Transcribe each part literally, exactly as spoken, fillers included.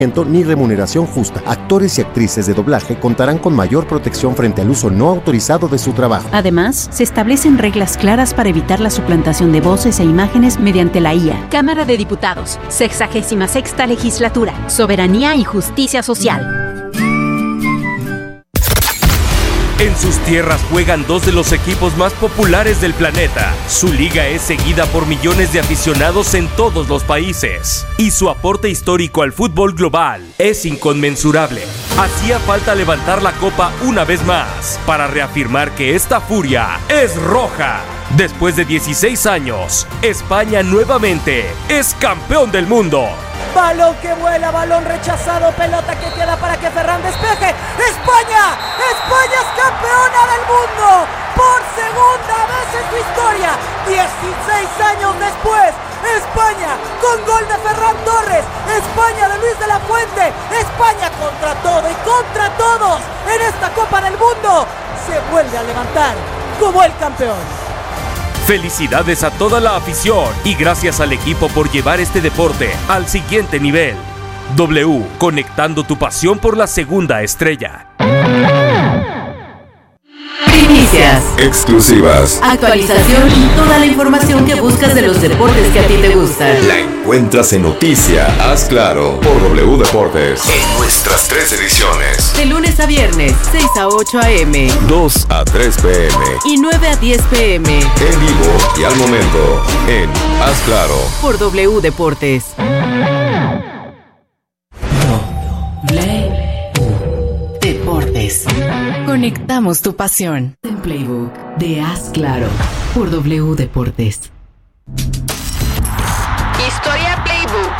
ni remuneración justa. Actores y actrices de doblaje contarán con mayor protección frente al uso no autorizado de su trabajo. Además, se establecen reglas claras para evitar la suplantación de voces e imágenes mediante la I A. Cámara de Diputados, sexagésima sexta Legislatura, Soberanía y Justicia Social. En sus tierras juegan dos de los equipos más populares del planeta. Su liga es seguida por millones de aficionados en todos los países. Y su aporte histórico al fútbol global es inconmensurable. Hacía falta levantar la copa una vez más para reafirmar que esta furia es roja. Después de dieciséis años, España nuevamente es campeón del mundo. Balón que vuela, balón rechazado, pelota que queda para que Ferran despeje. ¡España! ¡España es campeona del mundo! Por segunda vez en su historia, dieciséis años después, España con gol de Ferran Torres, España de Luis de la Fuente, España contra todo y contra todos en esta Copa del Mundo, se vuelve a levantar como el campeón. Felicidades a toda la afición y gracias al equipo por llevar este deporte al siguiente nivel. W, conectando tu pasión por la segunda estrella. Primicias, exclusivas, actualización y toda la información que buscas de los deportes que a ti te gustan. La encuentras en Noticia, Haz Claro, por W Deportes. En nuestras tres ediciones. De lunes a viernes, seis a ocho a eme, dos a tres pe eme y nueve a diez pe eme. En vivo y al momento, en Haz Claro, por W Deportes. W Deportes. Conectamos tu pasión. En Playbook de Haz Claro, por W Deportes. Historia Playbook.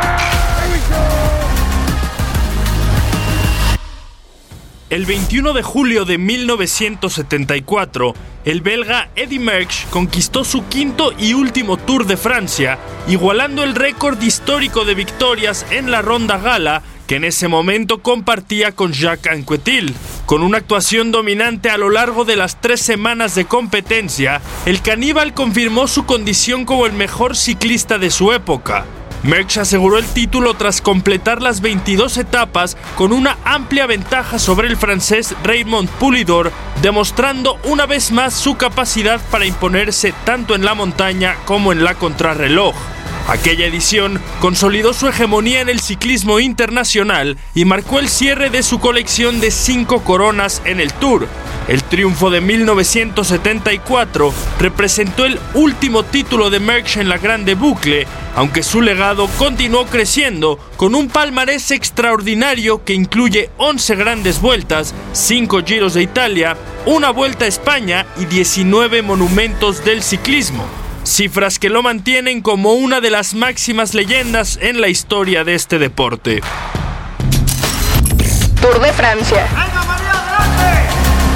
El veintiuno de julio de mil novecientos setenta y cuatro, el belga Eddy Merckx conquistó su quinto y último Tour de Francia, igualando el récord histórico de victorias en la Ronda Gala, que en ese momento compartía con Jacques Anquetil. Con una actuación dominante a lo largo de las tres semanas de competencia, el caníbal confirmó su condición como el mejor ciclista de su época. Merckx aseguró el título tras completar las veintidós etapas con una amplia ventaja sobre el francés Raymond Poulidor, demostrando una vez más su capacidad para imponerse tanto en la montaña como en la contrarreloj. Aquella edición consolidó su hegemonía en el ciclismo internacional y marcó el cierre de su colección de cinco coronas en el Tour. El triunfo de mil novecientos setenta y cuatro representó el último título de Merckx en la Grande Boucle, aunque su legado continuó creciendo con un palmarés extraordinario que incluye once grandes vueltas, cinco Giros de Italia, una Vuelta a España y diecinueve monumentos del ciclismo. Cifras que lo mantienen como una de las máximas leyendas en la historia de este deporte. Tour de Francia. ¡Venga, María, adelante!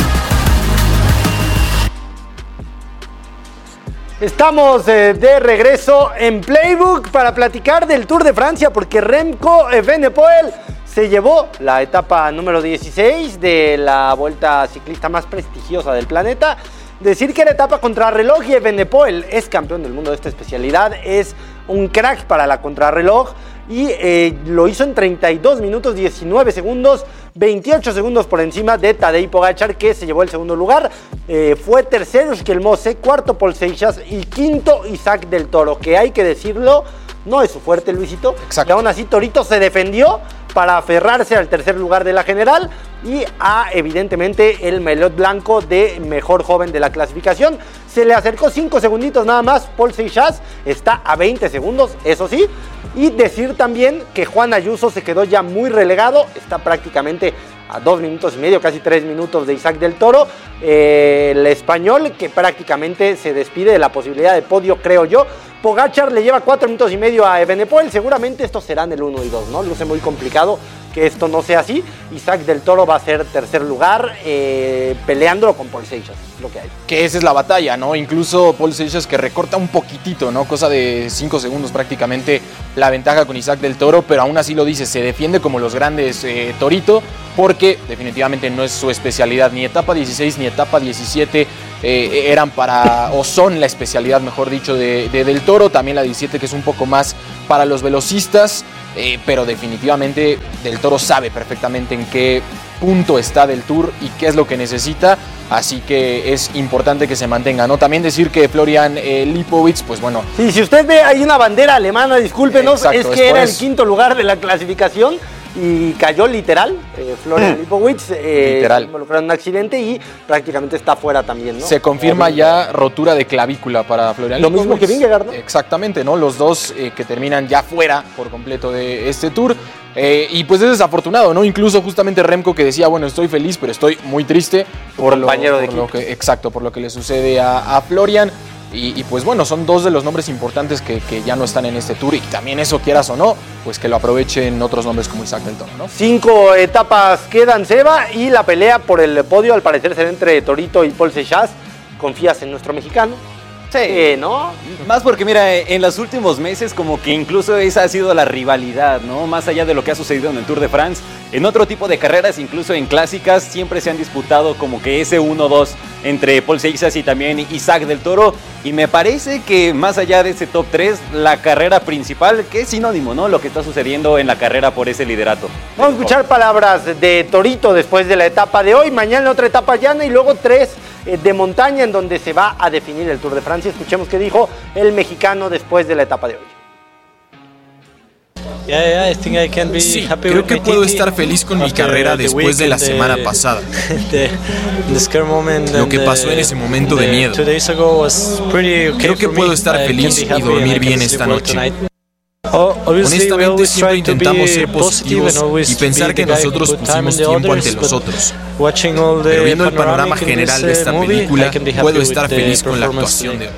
Estamos eh, de regreso en Playbook para platicar del Tour de Francia, porque Remco Evenepoel se llevó la etapa número dieciséis de la vuelta ciclista más prestigiosa del planeta. Decir que la etapa contrarreloj y Evenepoel es campeón del mundo de esta especialidad es un crack para la contrarreloj y eh, lo hizo en treinta y dos minutos diecinueve segundos, veintiocho segundos por encima de Tadej Pogačar, que se llevó el segundo lugar. Eh, fue tercero Schkelmose, cuarto Paul Seixas y quinto Isaac del Toro, que hay que decirlo, no es su fuerte, Luisito. Exacto. Y aún así Torito se defendió para aferrarse al tercer lugar de la general y a, evidentemente, el maillot blanco de mejor joven de la clasificación. Se le acercó cinco segunditos nada más. Paul Seixas está a veinte segundos, eso sí. Y decir también que Juan Ayuso se quedó ya muy relegado, está prácticamente a dos minutos y medio, casi tres minutos de Isaac del Toro. Eh, el español que prácticamente se despide de la posibilidad de podio, creo yo. Pogačar le lleva cuatro minutos y medio a Evenepoel. Seguramente estos serán el uno y dos, ¿no? Luce muy complicado que esto no sea así. Isaac del Toro va a ser tercer lugar, eh, peleándolo con Paul Seixas, lo que hay. Que esa es la batalla, ¿no? Incluso Paul Seixas, que recorta un poquitito, ¿no? Cosa de cinco segundos prácticamente la ventaja con Isaac del Toro, pero aún así lo dice, se defiende como los grandes eh, Torito, porque definitivamente no es su especialidad. Ni etapa dieciséis ni etapa diecisiete eh, eran para, o son la especialidad, mejor dicho, de, de del Toro. También la diecisiete, que es un poco más para los velocistas. eh, pero definitivamente Del Toro sabe perfectamente en qué punto está del Tour y qué es lo que necesita, así que es importante que se mantenga, ¿no? También decir que Florian eh, Lipowitz, pues bueno... Sí, si usted ve, hay una bandera alemana, discúlpenos, Exacto, es que es era eso. el quinto lugar de la clasificación y cayó literal, eh, Florian Lipowitz, eh, Literal. involucrado en un accidente y prácticamente está fuera también, ¿no? Se confirma ya rotura de clavícula para Florian Lo Lipowitz. mismo que Vingegaard, ¿no? Exactamente, ¿no? Los dos eh, que terminan ya fuera por completo de este Tour. Eh, y pues es desafortunado, ¿no? Incluso justamente Remco que decía, bueno, estoy feliz, pero estoy muy triste por, lo, compañero de por lo equipo. que, exacto, por lo que le sucede a, a Florian. Y, y pues bueno, son dos de los nombres importantes que, que ya no están en este Tour y también eso, quieras o no, pues que lo aprovechen otros nombres como Isaac Del Toro, ¿no? Cinco etapas quedan, Seba, y la pelea por el podio al parecer será entre Torito y Paul Seixas. ¿Confías en nuestro mexicano? Sí. Eh, ¿no? Más porque, mira, en los últimos meses como que incluso esa ha sido la rivalidad, ¿no? Más allá de lo que ha sucedido en el Tour de France, en otro tipo de carreras, incluso en clásicas, siempre se han disputado como que ese uno dos entre Paul Seixas y también Isaac Del Toro. Y me parece que más allá de ese top tres, la carrera principal, que es sinónimo, ¿no? Lo que está sucediendo en la carrera por ese liderato. Vamos a escuchar palabras de Torito después de la etapa de hoy. Mañana otra etapa llana y luego tres eh, de montaña en donde se va a definir el Tour de Francia. Escuchemos qué dijo el mexicano después de la etapa de hoy. Sí, creo que puedo estar feliz con mi carrera después de la semana pasada. Lo que pasó en ese momento de miedo. Creo que puedo estar feliz y dormir bien esta noche. Honestamente, siempre intentamos ser positivos y pensar que nosotros pusimos tiempo ante los otros. Pero viendo el panorama general de esta película, puedo estar feliz con la actuación de hoy.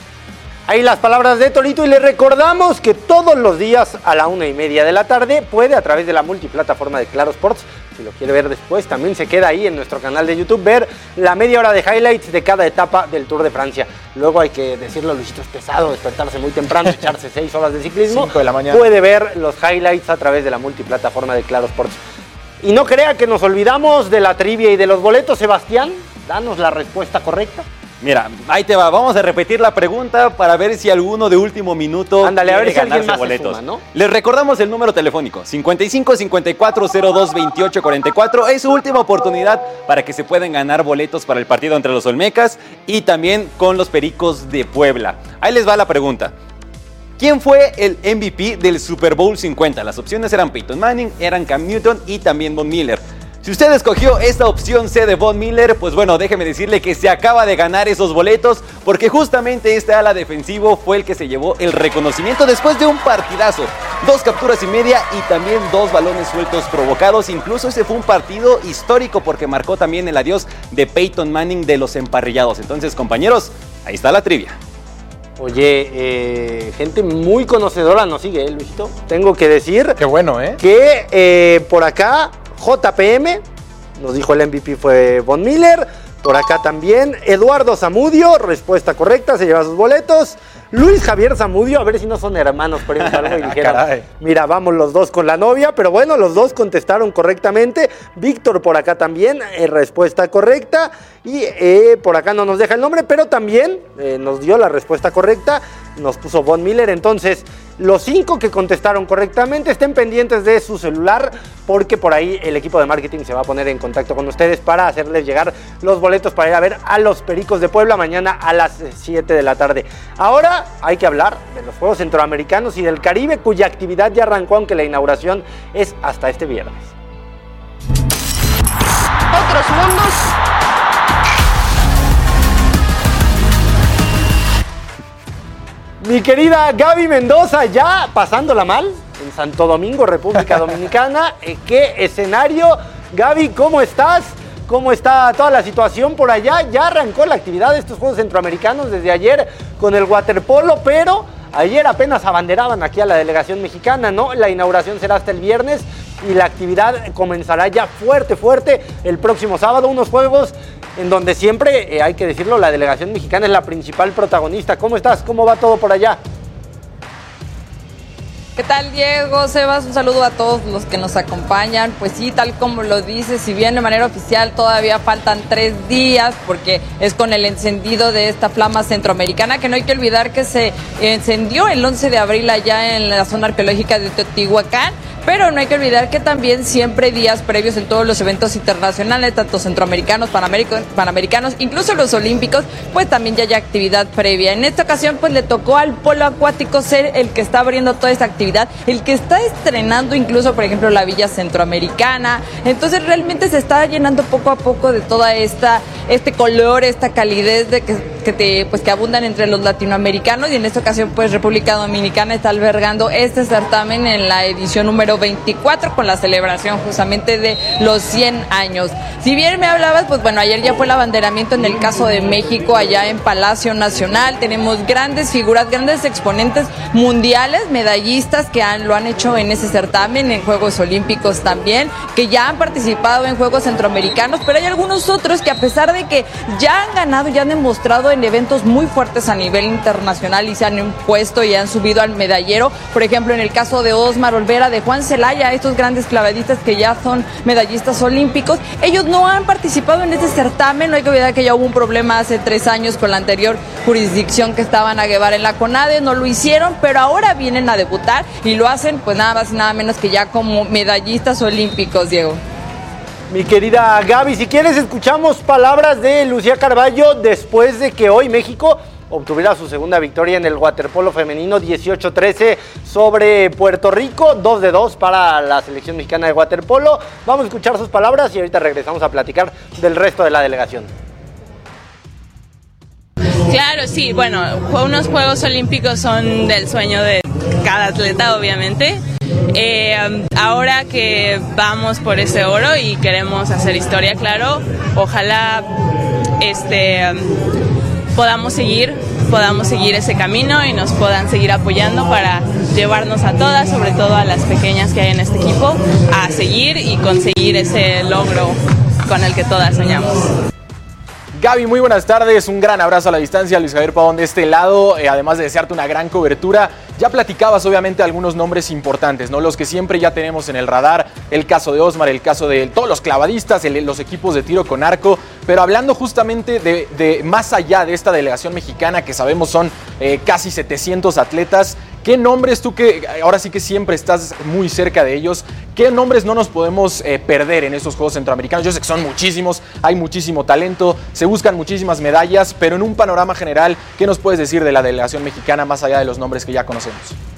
Ahí las palabras de Torito y le recordamos que todos los días a la una y media de la tarde puede a través de la multiplataforma de Claro Sports, si lo quiere ver después, también se queda ahí en nuestro canal de YouTube, ver la media hora de highlights de cada etapa del Tour de Francia. Luego hay que decirlo, Luisito, es pesado despertarse muy temprano, echarse seis horas de ciclismo. cinco de la mañana. Puede ver los highlights a través de la multiplataforma de Claro Sports. Y no crea que nos olvidamos de la trivia y de los boletos, Sebastián, danos la respuesta correcta. Mira, ahí te va, vamos a repetir la pregunta para ver si alguno de último minuto Ándale, a ver si alguien ganarse más se boletos. suma, ¿no? Les recordamos el número telefónico, cincuenta y cinco, cincuenta y cuatro, cero dos, veintiocho, cuarenta y cuatro. Es su última oportunidad para que se puedan ganar boletos para el partido entre los Olmecas y también con los Pericos de Puebla. Ahí les va la pregunta. ¿Quién fue el M V P del Super Bowl cincuenta? Las opciones eran Peyton Manning, eran Cam Newton y también Von Miller. Si usted escogió esta opción C de Von Miller, pues bueno, déjeme decirle que se acaba de ganar esos boletos porque justamente este ala defensivo fue el que se llevó el reconocimiento después de un partidazo. Dos capturas y media y también dos balones sueltos provocados. Incluso ese fue un partido histórico porque marcó también el adiós de Peyton Manning de los emparrillados. Entonces, compañeros, ahí está la trivia. Oye, eh, gente muy conocedora nos sigue, ¿eh, Luisito? Tengo que decir... Qué bueno, ¿eh? Que eh, por acá... J P M, nos dijo el M V P fue Von Miller. Por acá también Eduardo Zamudio, respuesta correcta, se lleva sus boletos. Luis Javier Zamudio, a ver si no son hermanos, por ejemplo, algo y dijeron, mira, vamos los dos con la novia, pero bueno, los dos contestaron correctamente. Víctor por acá también, eh, respuesta correcta. Y eh, por acá no nos deja el nombre, pero también eh, nos dio la respuesta correcta, nos puso Von Miller. Entonces, los cinco que contestaron correctamente, estén pendientes de su celular, porque por ahí el equipo de marketing se va a poner en contacto con ustedes para hacerles llegar los boletos para ir a ver a los Pericos de Puebla mañana a las siete de la tarde. Ahora hay que hablar de los Juegos Centroamericanos y del Caribe, cuya actividad ya arrancó, aunque la inauguración es hasta este viernes. Otros mundos. Mi querida Gaby Mendoza, ya pasándola mal en Santo Domingo, República Dominicana. ¿Qué escenario? Gaby, ¿cómo estás? ¿Cómo está toda la situación por allá? Ya arrancó la actividad de estos Juegos Centroamericanos desde ayer con el waterpolo, pero ayer apenas abanderaban aquí a la delegación mexicana, ¿no? La inauguración será hasta el viernes y la actividad comenzará ya fuerte, fuerte el próximo sábado. Unos Juegos en donde siempre, eh, hay que decirlo, la delegación mexicana es la principal protagonista. ¿Cómo estás? ¿Cómo va todo por allá? ¿Qué tal, Diego? Sebas, un saludo a todos los que nos acompañan. Pues sí, tal como lo dices, si bien de manera oficial todavía faltan tres días, porque es con el encendido de esta flama centroamericana, que no hay que olvidar que se encendió el once de abril allá en la zona arqueológica de Teotihuacán. Pero no hay que olvidar que también siempre días previos en todos los eventos internacionales, tanto centroamericanos, panamericanos, incluso los olímpicos, pues también ya hay actividad previa. En esta ocasión pues le tocó al polo acuático ser el que está abriendo toda esta actividad, el que está estrenando incluso, por ejemplo, la Villa Centroamericana. Entonces realmente se está llenando poco a poco de toda esta, este color, esta calidez de que, que, te, pues, que abundan entre los latinoamericanos, y en esta ocasión pues República Dominicana está albergando este certamen en la edición número veinticuatro, con la celebración justamente de los cien años. Si bien me hablabas, pues bueno, ayer ya fue el abanderamiento en el caso de México allá en Palacio Nacional. Tenemos grandes figuras, grandes exponentes mundiales, medallistas que han, lo han hecho en ese certamen, en Juegos Olímpicos también, que ya han participado en Juegos Centroamericanos, pero hay algunos otros que a pesar de que ya han ganado, ya han demostrado en eventos muy fuertes a nivel internacional y se han impuesto y han subido al medallero. Por ejemplo, en el caso de Osmar Olvera, de Juan Celaya, estos grandes clavadistas que ya son medallistas olímpicos, ellos no han participado en este certamen. No hay que olvidar que ya hubo un problema hace tres años con la anterior jurisdicción que estaban a Guevara en la CONADE, no lo hicieron, pero ahora vienen a debutar y lo hacen pues nada más y nada menos que ya como medallistas olímpicos, Diego. Mi querida Gaby, si quieres escuchamos palabras de Lucía Carballo después de que hoy México obtuviera su segunda victoria en el waterpolo femenino, dieciocho trece sobre Puerto Rico, dos de dos para la selección mexicana de waterpolo. Vamos a escuchar sus palabras y ahorita regresamos a platicar del resto de la delegación. Claro, sí, bueno, unos Juegos Olímpicos son del sueño de cada atleta, obviamente. Eh, ahora que vamos por ese oro y queremos hacer historia, claro, ojalá este... podamos seguir, podamos seguir ese camino y nos puedan seguir apoyando para llevarnos a todas, sobre todo a las pequeñas que hay en este equipo, a seguir y conseguir ese logro con el que todas soñamos. Gaby, muy buenas tardes, un gran abrazo a la distancia, Luis Javier Pavón de este lado, eh, además de desearte una gran cobertura. Ya platicabas obviamente algunos nombres importantes, ¿no? Los que siempre ya tenemos en el radar, el caso de Osmar, el caso de todos los clavadistas, el, los equipos de tiro con arco, pero hablando justamente de, de más allá de esta delegación mexicana, que sabemos son eh, casi setecientos atletas, ¿qué nombres tú que ahora sí que siempre estás muy cerca de ellos, qué nombres no nos podemos eh, perder en estos Juegos Centroamericanos? Yo sé que son muchísimos, hay muchísimo talento, se buscan muchísimas medallas, pero en un panorama general, ¿qué nos puedes decir de la delegación mexicana más allá de los nombres que ya conocemos?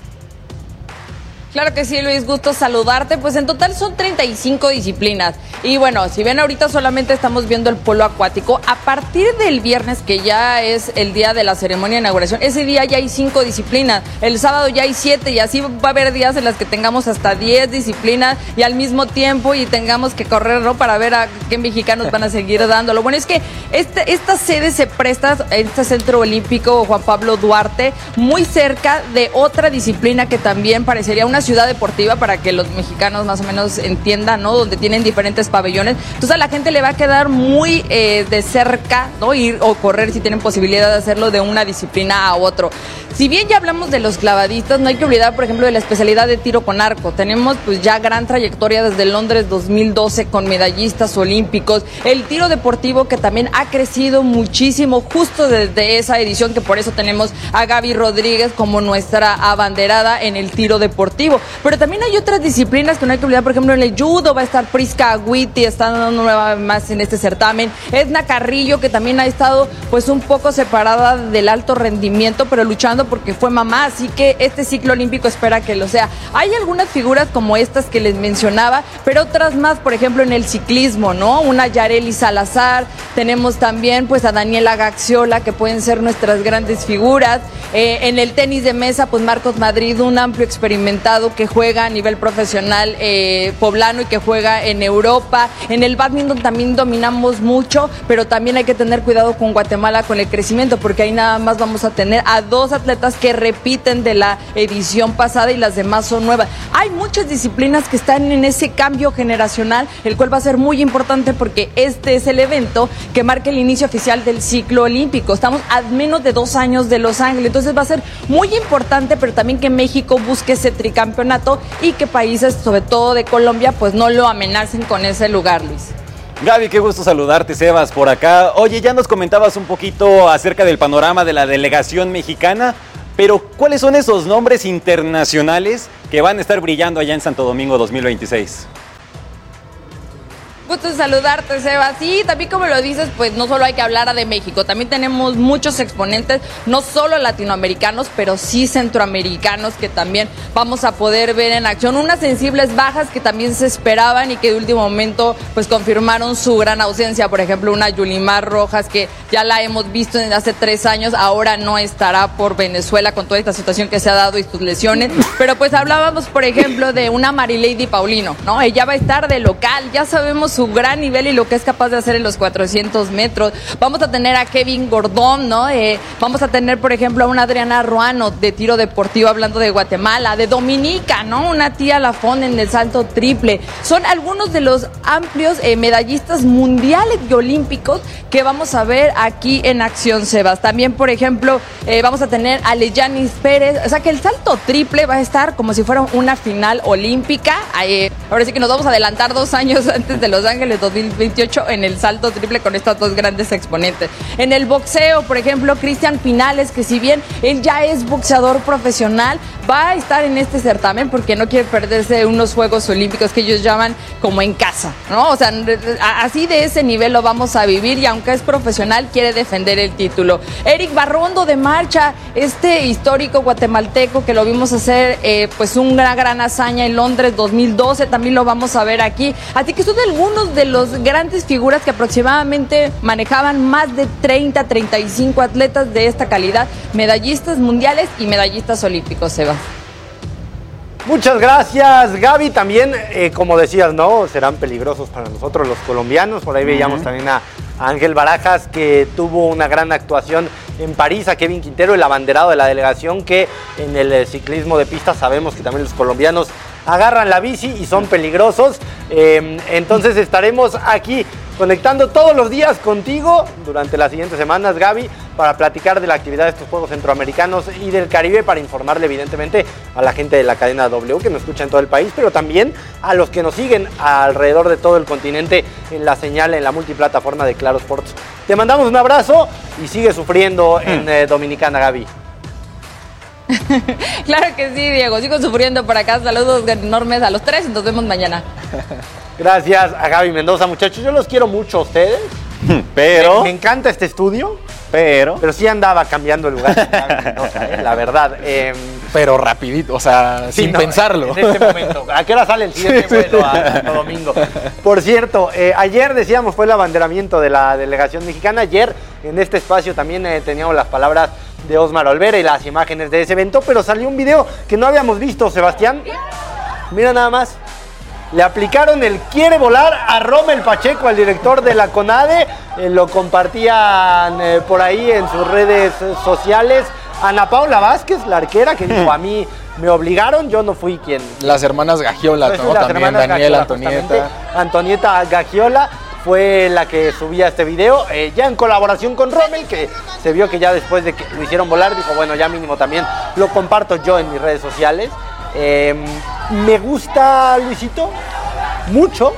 Claro que sí, Luis, gusto saludarte. Pues en total son treinta y cinco disciplinas. Y bueno, si bien ahorita solamente estamos viendo el polo acuático, a partir del viernes, que ya es el día de la ceremonia de inauguración, ese día ya hay cinco disciplinas. El sábado ya hay siete y así va a haber días en las que tengamos hasta diez disciplinas y al mismo tiempo y tengamos que correr, ¿no? Para ver a qué mexicanos van a seguir dando. Lo bueno es que este, esta sede se presta, este Centro Olímpico Juan Pablo Duarte, muy cerca de otra disciplina que también parecería una ciudad deportiva, para que los mexicanos más o menos entiendan, ¿no? Donde tienen diferentes pabellones. Entonces a la gente le va a quedar muy eh, de cerca, ¿no? Ir o correr, si tienen posibilidad de hacerlo, de una disciplina a otro. Si bien ya hablamos de los clavadistas, no hay que olvidar, por ejemplo, de la especialidad de tiro con arco. Tenemos pues ya gran trayectoria desde Londres dos mil doce con medallistas olímpicos. El tiro deportivo, que también ha crecido muchísimo justo desde esa edición, que por eso tenemos a Gaby Rodríguez como nuestra abanderada en el tiro deportivo. Pero también hay otras disciplinas que no hay que olvidar. Por ejemplo, en el judo va a estar Prisca Agüiti, está dando nueva más en este certamen. Edna Carrillo, que también ha estado pues un poco separada del alto rendimiento, pero luchando porque fue mamá, así que este ciclo olímpico espera que lo sea. Hay algunas figuras como estas que les mencionaba, pero otras más, por ejemplo, en el ciclismo, ¿no? Una Yareli Salazar, tenemos también pues a Daniela Gaxiola, que pueden ser nuestras grandes figuras. Eh, en el tenis de mesa, pues Marcos Madrid, un amplio experimentado que juega a nivel profesional eh, poblano y que juega en Europa. En el bádminton también dominamos mucho, pero también hay que tener cuidado con Guatemala con el crecimiento, porque ahí nada más vamos a tener a dos atletas que repiten de la edición pasada y las demás son nuevas. Hay muchas disciplinas que están en ese cambio generacional, el cual va a ser muy importante porque este es el evento que marca el inicio oficial del ciclo olímpico. Estamos a menos de dos años de Los Ángeles, entonces va a ser muy importante, pero también que México busque ese tricampeonato campeonato y que países, sobre todo de Colombia, pues no lo amenacen con ese lugar, Luis. Gaby, qué gusto saludarte, Sebas, por acá. Oye, ya nos comentabas un poquito acerca del panorama de la delegación mexicana, pero ¿cuáles son esos nombres internacionales que van a estar brillando allá en Santo Domingo dos mil veintiséis? Gusto saludarte, Sebas. Sí, también como lo dices, pues no solo hay que hablar de México, también tenemos muchos exponentes, no solo latinoamericanos, pero sí centroamericanos que también vamos a poder ver en acción. Unas sensibles bajas que también se esperaban y que de último momento pues confirmaron su gran ausencia. Por ejemplo, una Yulimar Rojas que ya la hemos visto desde hace tres años, ahora no estará por Venezuela con toda esta situación que se ha dado y sus lesiones. Pero pues hablábamos, por ejemplo, de una Marilady Paulino, ¿no? Ella va a estar de local, ya sabemos su gran nivel y lo que es capaz de hacer en los cuatrocientos metros. Vamos a tener a Kevin Gordón, ¿no? Eh, vamos a tener, por ejemplo, a una Adriana Ruano de tiro deportivo, hablando de Guatemala, de Dominica, ¿no? Una Tía Lafón en el salto triple. Son algunos de los amplios eh, medallistas mundiales y olímpicos que vamos a ver aquí en acción, Sebas. También, por ejemplo, eh, vamos a tener a Leyanis Pérez. O sea que el salto triple va a estar como si fuera una final olímpica. Eh, ahora sí que nos vamos a adelantar dos años antes de los Ángeles dos mil veintiocho en el salto triple con estos dos grandes exponentes. En el boxeo, por ejemplo, Cristian Pinales, que si bien él ya es boxeador profesional, va a estar en este certamen porque no quiere perderse unos Juegos Olímpicos que ellos llaman como en casa, ¿no? O sea, así de ese nivel lo vamos a vivir y aunque es profesional, quiere defender el título. Eric Barrondo de marcha, este histórico guatemalteco que lo vimos hacer eh, pues una gran hazaña en Londres dos mil doce, también lo vamos a ver aquí. Así que son algunos de los grandes figuras que aproximadamente manejaban más de treinta, treinta y cinco atletas de esta calidad, medallistas mundiales y medallistas olímpicos, Seba. Muchas gracias, Gaby. También, eh, como decías, ¿no? Serán peligrosos para nosotros los colombianos. Por ahí veíamos uh-huh. también a Ángel Barajas, que tuvo una gran actuación en París, a Kevin Quintero, el abanderado de la delegación, que en el ciclismo de pista sabemos que también los colombianos agarran la bici y son peligrosos. Eh, entonces estaremos aquí conectando todos los días contigo durante las siguientes semanas, Gaby, para platicar de la actividad de estos Juegos Centroamericanos y del Caribe, para informarle evidentemente a la gente de la cadena W que nos escucha en todo el país, pero también a los que nos siguen alrededor de todo el continente en la señal, en la multiplataforma de Claro Sports. Te mandamos un abrazo y sigue sufriendo en eh, Dominicana, Gaby. Claro que sí, Diego, sigo sufriendo por acá. Saludos enormes a los tres y nos vemos mañana. Gracias a Gaby Mendoza, muchachos. Yo los quiero mucho a ustedes. Pero... Me, me encanta este estudio. Pero... Pero sí andaba cambiando el lugar de Gaby Mendoza, ¿eh? La verdad. Eh, pero rapidito, o sea, sí, sin no, pensarlo. En este momento. ¿A qué hora sale el siguiente vuelo a Santo Domingo? Por cierto, eh, ayer decíamos fue el abanderamiento de la delegación mexicana. Ayer en este espacio también eh, teníamos las palabras de Osmar Olvera y las imágenes de ese evento, pero salió un video que no habíamos visto, Sebastián. Mira nada más. Le aplicaron el quiere volar a Rommel Pacheco, al director de la CONADE. Eh, lo compartían eh, por ahí en sus redes sociales. Ana Paula Vázquez, la arquera, que dijo, a mí me obligaron, yo no fui quien... Las hermanas Gagiola, pues, ¿no? Las También hermanas Daniel, Gagiola, Antonieta. Antonieta Gagiola fue la que subía este video, eh, ya en colaboración con Rommel, que se vio que ya después de que lo hicieron volar, dijo, bueno, ya mínimo también lo comparto yo en mis redes sociales. Eh, me gusta, Luisito, mucho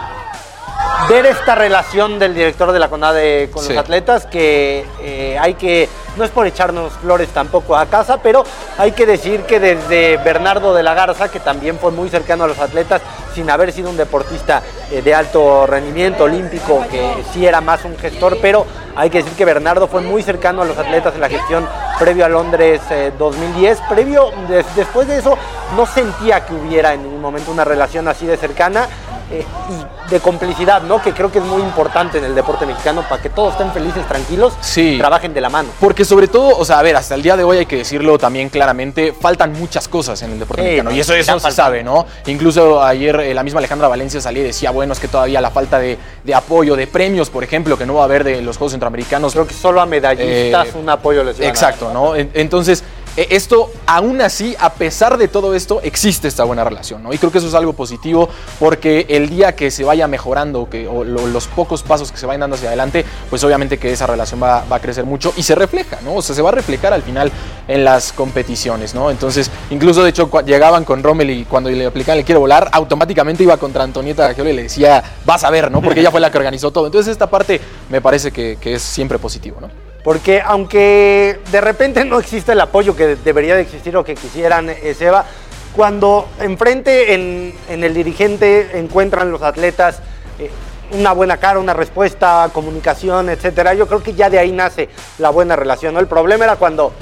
ver esta relación del director de la CONADE con sí. los atletas, que eh, hay que, no es por echarnos flores tampoco a casa, pero hay que decir que desde Bernardo de la Garza, que también fue muy cercano a los atletas, sin haber sido un deportista eh, de alto rendimiento olímpico, que sí era más un gestor, pero hay que decir que Bernardo fue muy cercano a los atletas en la gestión previo a Londres eh, dos mil diez. Previo, des, después de eso, no sentía que hubiera en ningún momento una relación así de cercana. Eh, y de complicidad, ¿no? Que creo que es muy importante en el deporte mexicano para que todos estén felices, tranquilos, sí. y trabajen de la mano. Porque sobre todo, o sea, a ver, hasta el día de hoy hay que decirlo también claramente, faltan muchas cosas en el deporte eh, mexicano, y eso, eso se sabe, ¿no? Incluso ayer eh, la misma Alejandra Valencia salía y decía, bueno, es que todavía la falta de, de apoyo, de premios, por ejemplo, que no va a haber de los Juegos Centroamericanos. Creo que solo a medallistas eh, un apoyo les iban Exacto, a dar. ¿no? Entonces, esto, aún así, a pesar de todo esto, existe esta buena relación, ¿no? Y creo que eso es algo positivo, porque el día que se vaya mejorando, que, o lo, los pocos pasos que se vayan dando hacia adelante, pues obviamente que esa relación va, va a crecer mucho y se refleja, ¿no? O sea, se va a reflejar al final en las competiciones, ¿no? Entonces, incluso de hecho, llegaban con Rommel y cuando le aplicaban el quiero volar, automáticamente iba contra Antonieta Gagiola y le decía, vas a ver, ¿no? Porque ella fue la que organizó todo. Entonces, esta parte me parece que, que es siempre positivo, ¿no? Porque aunque de repente no existe el apoyo que debería de existir o que quisieran, eh, Seba, cuando enfrente en, en el dirigente encuentran los atletas eh, una buena cara, una respuesta, comunicación, etcétera, yo creo que ya de ahí nace la buena relación, ¿no? El problema era cuando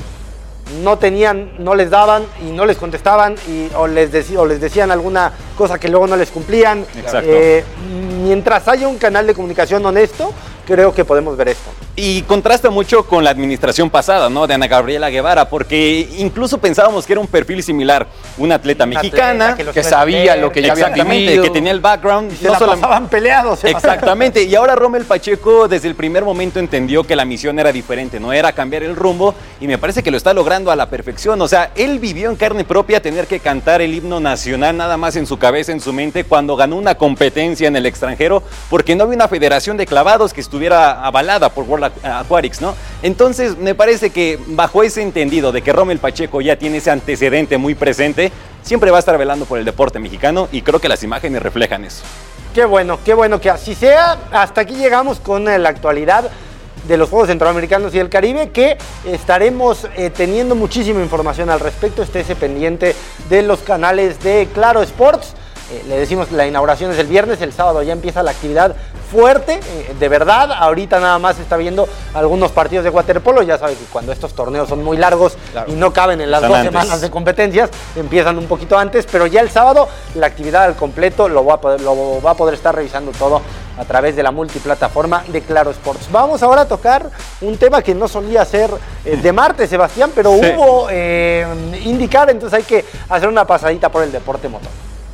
no tenían, no les daban y no les contestaban y, o, les dec, o les decían alguna cosa que luego no les cumplían. Exacto. Eh, mientras haya un canal de comunicación honesto, creo que podemos ver esto. Y contrasta mucho con la administración pasada, ¿no? De Ana Gabriela Guevara, porque incluso pensábamos que era un perfil similar. Una atleta una mexicana atleta que, que sabía lo que ya había vivido, que tenía el background. Y se no la solamente... pasaban peleados. Exactamente. Y ahora Rommel Pacheco desde el primer momento entendió que la misión era diferente, no era cambiar el rumbo, y me parece que lo está logrando a la perfección. O sea, él vivió en carne propia tener que cantar el himno nacional nada más en su cabeza, en su mente, cuando ganó una competencia en el extranjero, porque no había una federación de clavados que estuviera avalada por World Aquatics, ¿no? Entonces me parece que bajo ese entendido de que Rommel Pacheco ya tiene ese antecedente muy presente, siempre va a estar velando por el deporte mexicano, y creo que las imágenes reflejan eso. Qué bueno, qué bueno que así sea. Hasta aquí llegamos con eh, la actualidad de los Juegos Centroamericanos y del Caribe, que estaremos eh, teniendo muchísima información al respecto. Estése pendiente de los canales de Claro Sports. Eh, le decimos, la inauguración es el viernes, el sábado ya empieza la actividad fuerte, eh, de verdad. Ahorita nada más se está viendo algunos partidos de waterpolo. Ya sabe que cuando estos torneos son muy largos, claro, y no caben en las dos antes. semanas de competencias, empiezan un poquito antes, pero ya el sábado la actividad al completo lo va a poder, lo va a poder estar revisando todo a través de la multiplataforma de Claro Sports. Vamos ahora a tocar un tema que no solía ser eh, de martes, Sebastián, pero sí. hubo eh, IndyCar, entonces hay que hacer una pasadita por el deporte motor.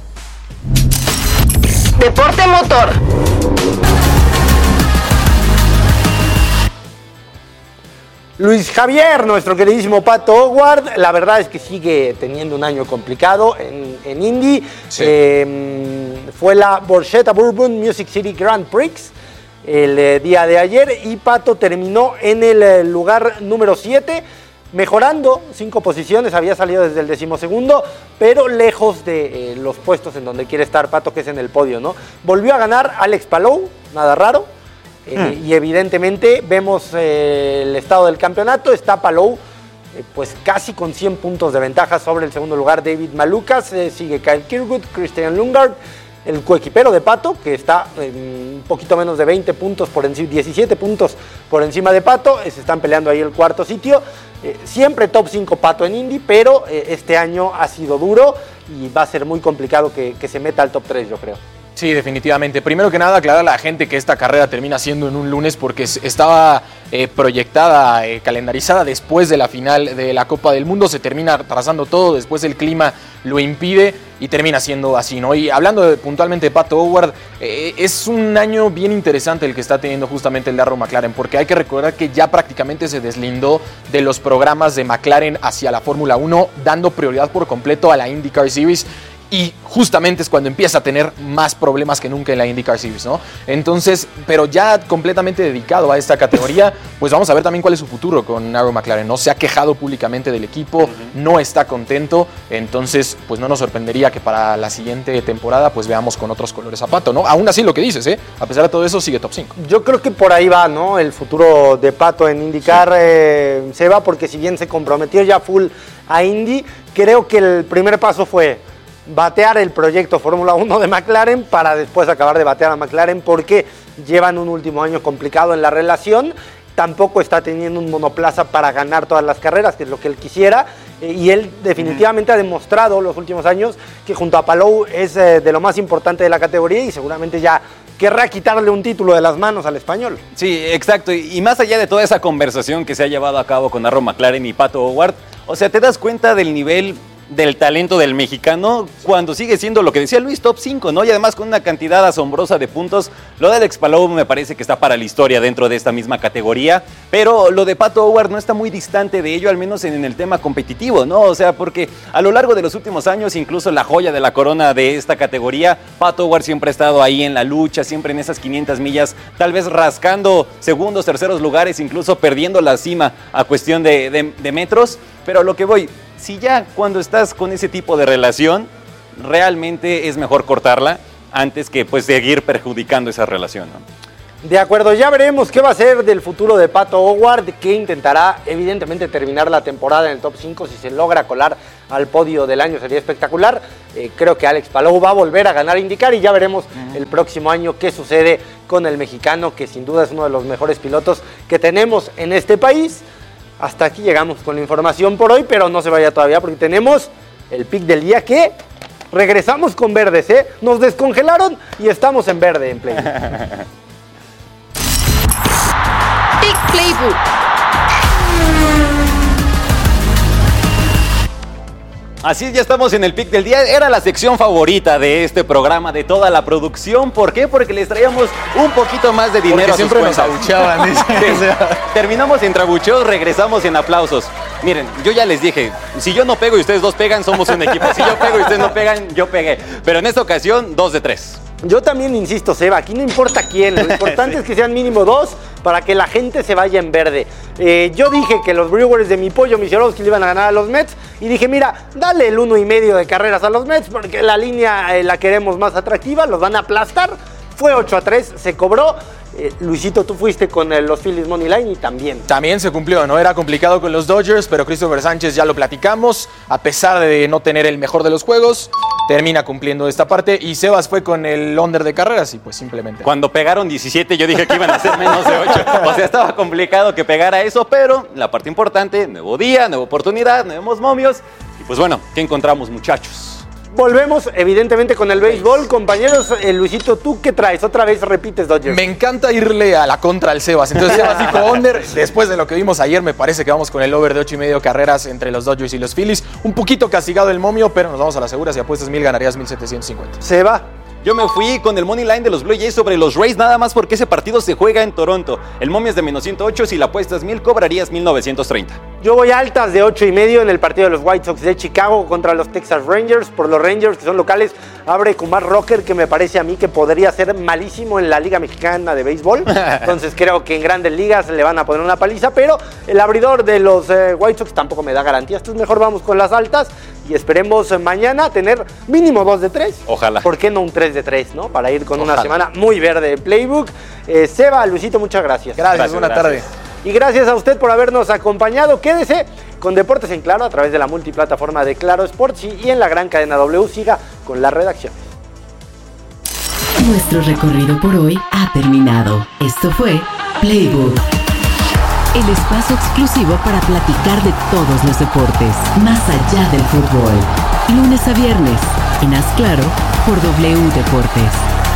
Deporte motor. Luis Javier, nuestro queridísimo Pato O'Ward, la verdad es que sigue teniendo un año complicado en, en Indy. Sí. Eh, fue la Borchetta Bourbon Music City Grand Prix el eh, día de ayer, y Pato terminó en el eh, lugar número siete, mejorando cinco posiciones. Había salido desde el decimosegundo, pero lejos de eh, los puestos en donde quiere estar Pato, que es en el podio, ¿no? Volvió a ganar Alex Palou, nada raro. Eh, hmm. Y evidentemente vemos eh, el estado del campeonato. Está Palou eh, pues casi con cien puntos de ventaja sobre el segundo lugar David Malukas. Eh, sigue Kyle Kirkwood, Christian Lundgaard, el coequipero de Pato, que está eh, un poquito menos de veinte puntos por encima, diecisiete puntos por encima de Pato. Eh, se están peleando ahí el cuarto sitio. Eh, siempre top cinco Pato en Indy, pero eh, este año ha sido duro y va a ser muy complicado que, que se meta al top tres, yo creo. Sí, definitivamente. Primero que nada, aclarar a la gente que esta carrera termina siendo en un lunes porque estaba eh, proyectada, eh, calendarizada después de la final de la Copa del Mundo. Se termina atrasando todo, después el clima lo impide y termina siendo así, ¿no? Y hablando de, puntualmente de Pato O'Ward, eh, es un año bien interesante el que está teniendo justamente el de Arrow McLaren, porque hay que recordar que ya prácticamente se deslindó de los programas de McLaren hacia la Fórmula uno, dando prioridad por completo a la IndyCar Series. Y justamente es cuando empieza a tener más problemas que nunca en la IndyCar Series, ¿no? Entonces, pero ya completamente dedicado a esta categoría, pues vamos a ver también cuál es su futuro con Arrow McLaren, ¿no? Se ha quejado públicamente del equipo, uh-huh. no está contento, entonces pues no nos sorprendería que para la siguiente temporada pues veamos con otros colores a Pato, ¿no? Aún así lo que dices, ¿eh? A pesar de todo eso sigue top cinco. Yo creo que por ahí va, ¿no? El futuro de Pato en IndyCar, sí. eh, se va, porque si bien se comprometió ya full a Indy, creo que el primer paso fue batear el proyecto Fórmula uno de McLaren para después acabar de batear a McLaren, porque llevan un último año complicado en la relación. Tampoco está teniendo un monoplaza para ganar todas las carreras, que es lo que él quisiera, eh, y él definitivamente ha demostrado los últimos años que junto a Palou es eh, de lo más importante de la categoría, y seguramente ya querrá quitarle un título de las manos al español. Sí, exacto, y, y más allá de toda esa conversación que se ha llevado a cabo con Arrow McLaren y Pato O'Ward, o sea, te das cuenta del nivel del talento del mexicano cuando sigue siendo lo que decía Luis, top cinco, ¿no? Y además con una cantidad asombrosa de puntos. Lo de Alex Palou me parece que está para la historia dentro de esta misma categoría, pero lo de Pato Howard no está muy distante de ello, al menos en el tema competitivo, ¿no? O sea, porque a lo largo de los últimos años, incluso la joya de la corona de esta categoría, Pato Howard siempre ha estado ahí en la lucha, siempre en esas quinientas millas, tal vez rascando segundos, terceros lugares, incluso perdiendo la cima a cuestión de, de, de metros. Pero a lo que voy, si ya cuando estás con ese tipo de relación, realmente es mejor cortarla antes que pues seguir perjudicando esa relación, ¿no? De acuerdo, ya veremos qué va a ser del futuro de Pato Howard, que intentará evidentemente terminar la temporada en el top cinco. Si se logra colar al podio del año sería espectacular. Eh, creo que Alex Palou va a volver a ganar IndyCar y ya veremos uh-huh. el próximo año qué sucede con el mexicano, que sin duda es uno de los mejores pilotos que tenemos en este país. Hasta aquí llegamos con la información por hoy, pero no se vaya todavía porque tenemos el pick del día que regresamos con verdes, ¿eh? Nos descongelaron y estamos en verde en Playbook. Pick Playbook. Así es, ya estamos en el pick del día. Era la sección favorita de este programa, de toda la producción. ¿Por qué? Porque les traíamos un poquito más de dinero. Porque siempre nos abucheaban. Sí. Terminamos en trabucheos, regresamos en aplausos. Miren, yo ya les dije, si yo no pego y ustedes dos pegan, somos un equipo. Si yo pego y ustedes no pegan, yo pegué. Pero en esta ocasión, dos de tres. Yo también insisto, Seba, aquí no importa quién, lo importante sí. es que sean mínimo dos para que la gente se vaya en verde. Eh, yo dije que los Brewers de mi pollo Misiorowski le iban a ganar a los Mets y dije, mira, dale el uno y medio de carreras a los Mets porque la línea eh, la queremos más atractiva, los van a aplastar. Fue ocho a tres, se cobró. Eh, Luisito, tú fuiste con eh, los Phillies Money Line y también. También se cumplió, ¿no? Era complicado con los Dodgers, pero Christopher Sánchez ya lo platicamos. A pesar de no tener el mejor de los juegos, termina cumpliendo esta parte. Y Sebas fue con el under de carreras y pues simplemente. Cuando pegaron diecisiete, yo dije que iban a ser menos de ocho. O sea, estaba complicado que pegara eso, pero la parte importante, nuevo día, nueva oportunidad, nuevos momios. Y pues bueno, ¿qué encontramos, muchachos? Volvemos evidentemente con el béisbol. Compañeros, eh, Luisito, ¿tú qué traes? Otra vez repites Dodgers. Me encanta irle a la contra al Sebas. Entonces Sebas dijo under. Después de lo que vimos ayer, me parece que vamos con el over de ocho y medio carreras entre los Dodgers y los Phillies. Un poquito castigado el momio, pero nos vamos a las seguras. Si apuestas mil, ganarías mil setecientos cincuenta. Seba. Yo me fui con el money line de los Blue Jays sobre los Rays, nada más porque ese partido se juega en Toronto. El momio es de menos ciento ocho, si la apuestas mil, cobrarías mil novecientos treinta. Yo voy altas de ocho y medio en el partido de los White Sox de Chicago contra los Texas Rangers. Por los Rangers, que son locales, abre Kumar Rocker, que me parece a mí que podría ser malísimo en la Liga Mexicana de Béisbol. Entonces creo que en Grandes Ligas le van a poner una paliza, pero el abridor de los eh, White Sox tampoco me da garantías. Entonces mejor vamos con las altas y esperemos mañana tener mínimo dos de tres. Ojalá. ¿Por qué no un tres de tres, no? Para ir con Ojalá. Una semana muy verde de Playbook. Eh, Seba, Luisito, muchas gracias. Gracias, gracias buena gracias. tarde. Y gracias a usted por habernos acompañado. Quédese con Deportes en Claro a través de la multiplataforma de Claro Sports y en la gran cadena W. Siga con la redacción. Nuestro recorrido por hoy ha terminado. Esto fue Playbook, el espacio exclusivo para platicar de todos los deportes, más allá del fútbol. Lunes a viernes, en Haz Claro, por W Deportes.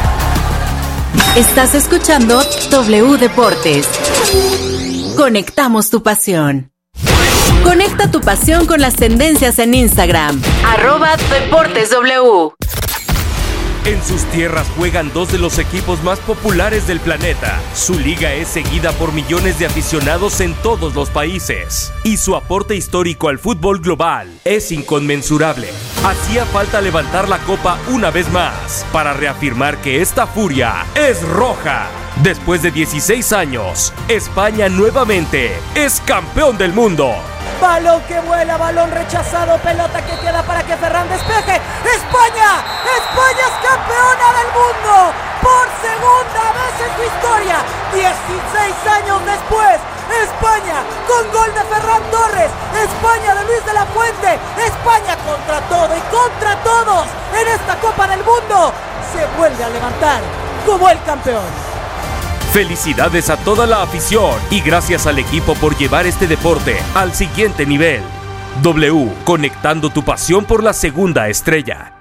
Estás escuchando W Deportes. Conectamos tu pasión. Conecta tu pasión con las tendencias en Instagram. Arroba Deportes W. En sus tierras juegan dos de los equipos más populares del planeta. Su liga es seguida por millones de aficionados en todos los países. Y su aporte histórico al fútbol global es inconmensurable. Hacía falta levantar la copa una vez más para reafirmar que esta furia es roja. Después de dieciséis años, España nuevamente es campeón del mundo. Balón que vuela, balón rechazado, pelota que queda para que Ferran despeje. ¡España! ¡España es campeona del mundo! Por segunda vez en su historia, dieciséis años después, España con gol de Ferran Torres, España de Luis de la Fuente, España contra todo y contra todos en esta Copa del Mundo, se vuelve a levantar como el campeón. Felicidades a toda la afición y gracias al equipo por llevar este deporte al siguiente nivel. W, conectando tu pasión por la segunda estrella.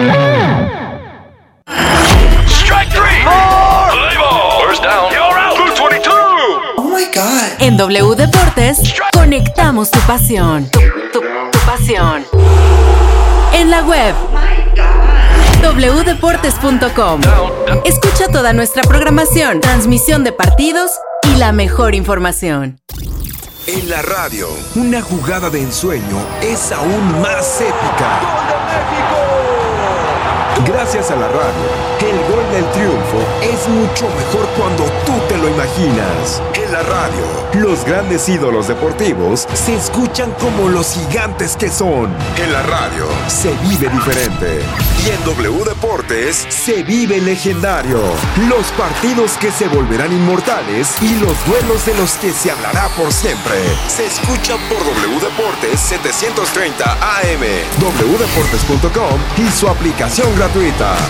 Strike three. More. Play ball. First down. You're out. Blue veintidós. Oh my God. En W Deportes, conectamos tu pasión. Tu, tu, tu pasión. en la web doble u deportes punto com. Escucha toda nuestra programación, transmisión de partidos y la mejor información. En la radio, una jugada de ensueño es aún más épica. ¡Gol de México! Gracias a la radio, el gol del triunfo es mucho mejor cuando tú te lo imaginas. En la radio, los grandes ídolos deportivos se escuchan como los gigantes que son. En la radio, se vive diferente. Y en W Deportes, se vive legendario. Los partidos que se volverán inmortales y los duelos de los que se hablará por siempre. Se escuchan por W Deportes setecientos treinta A M, doble u deportes punto com y su aplicación gratuita.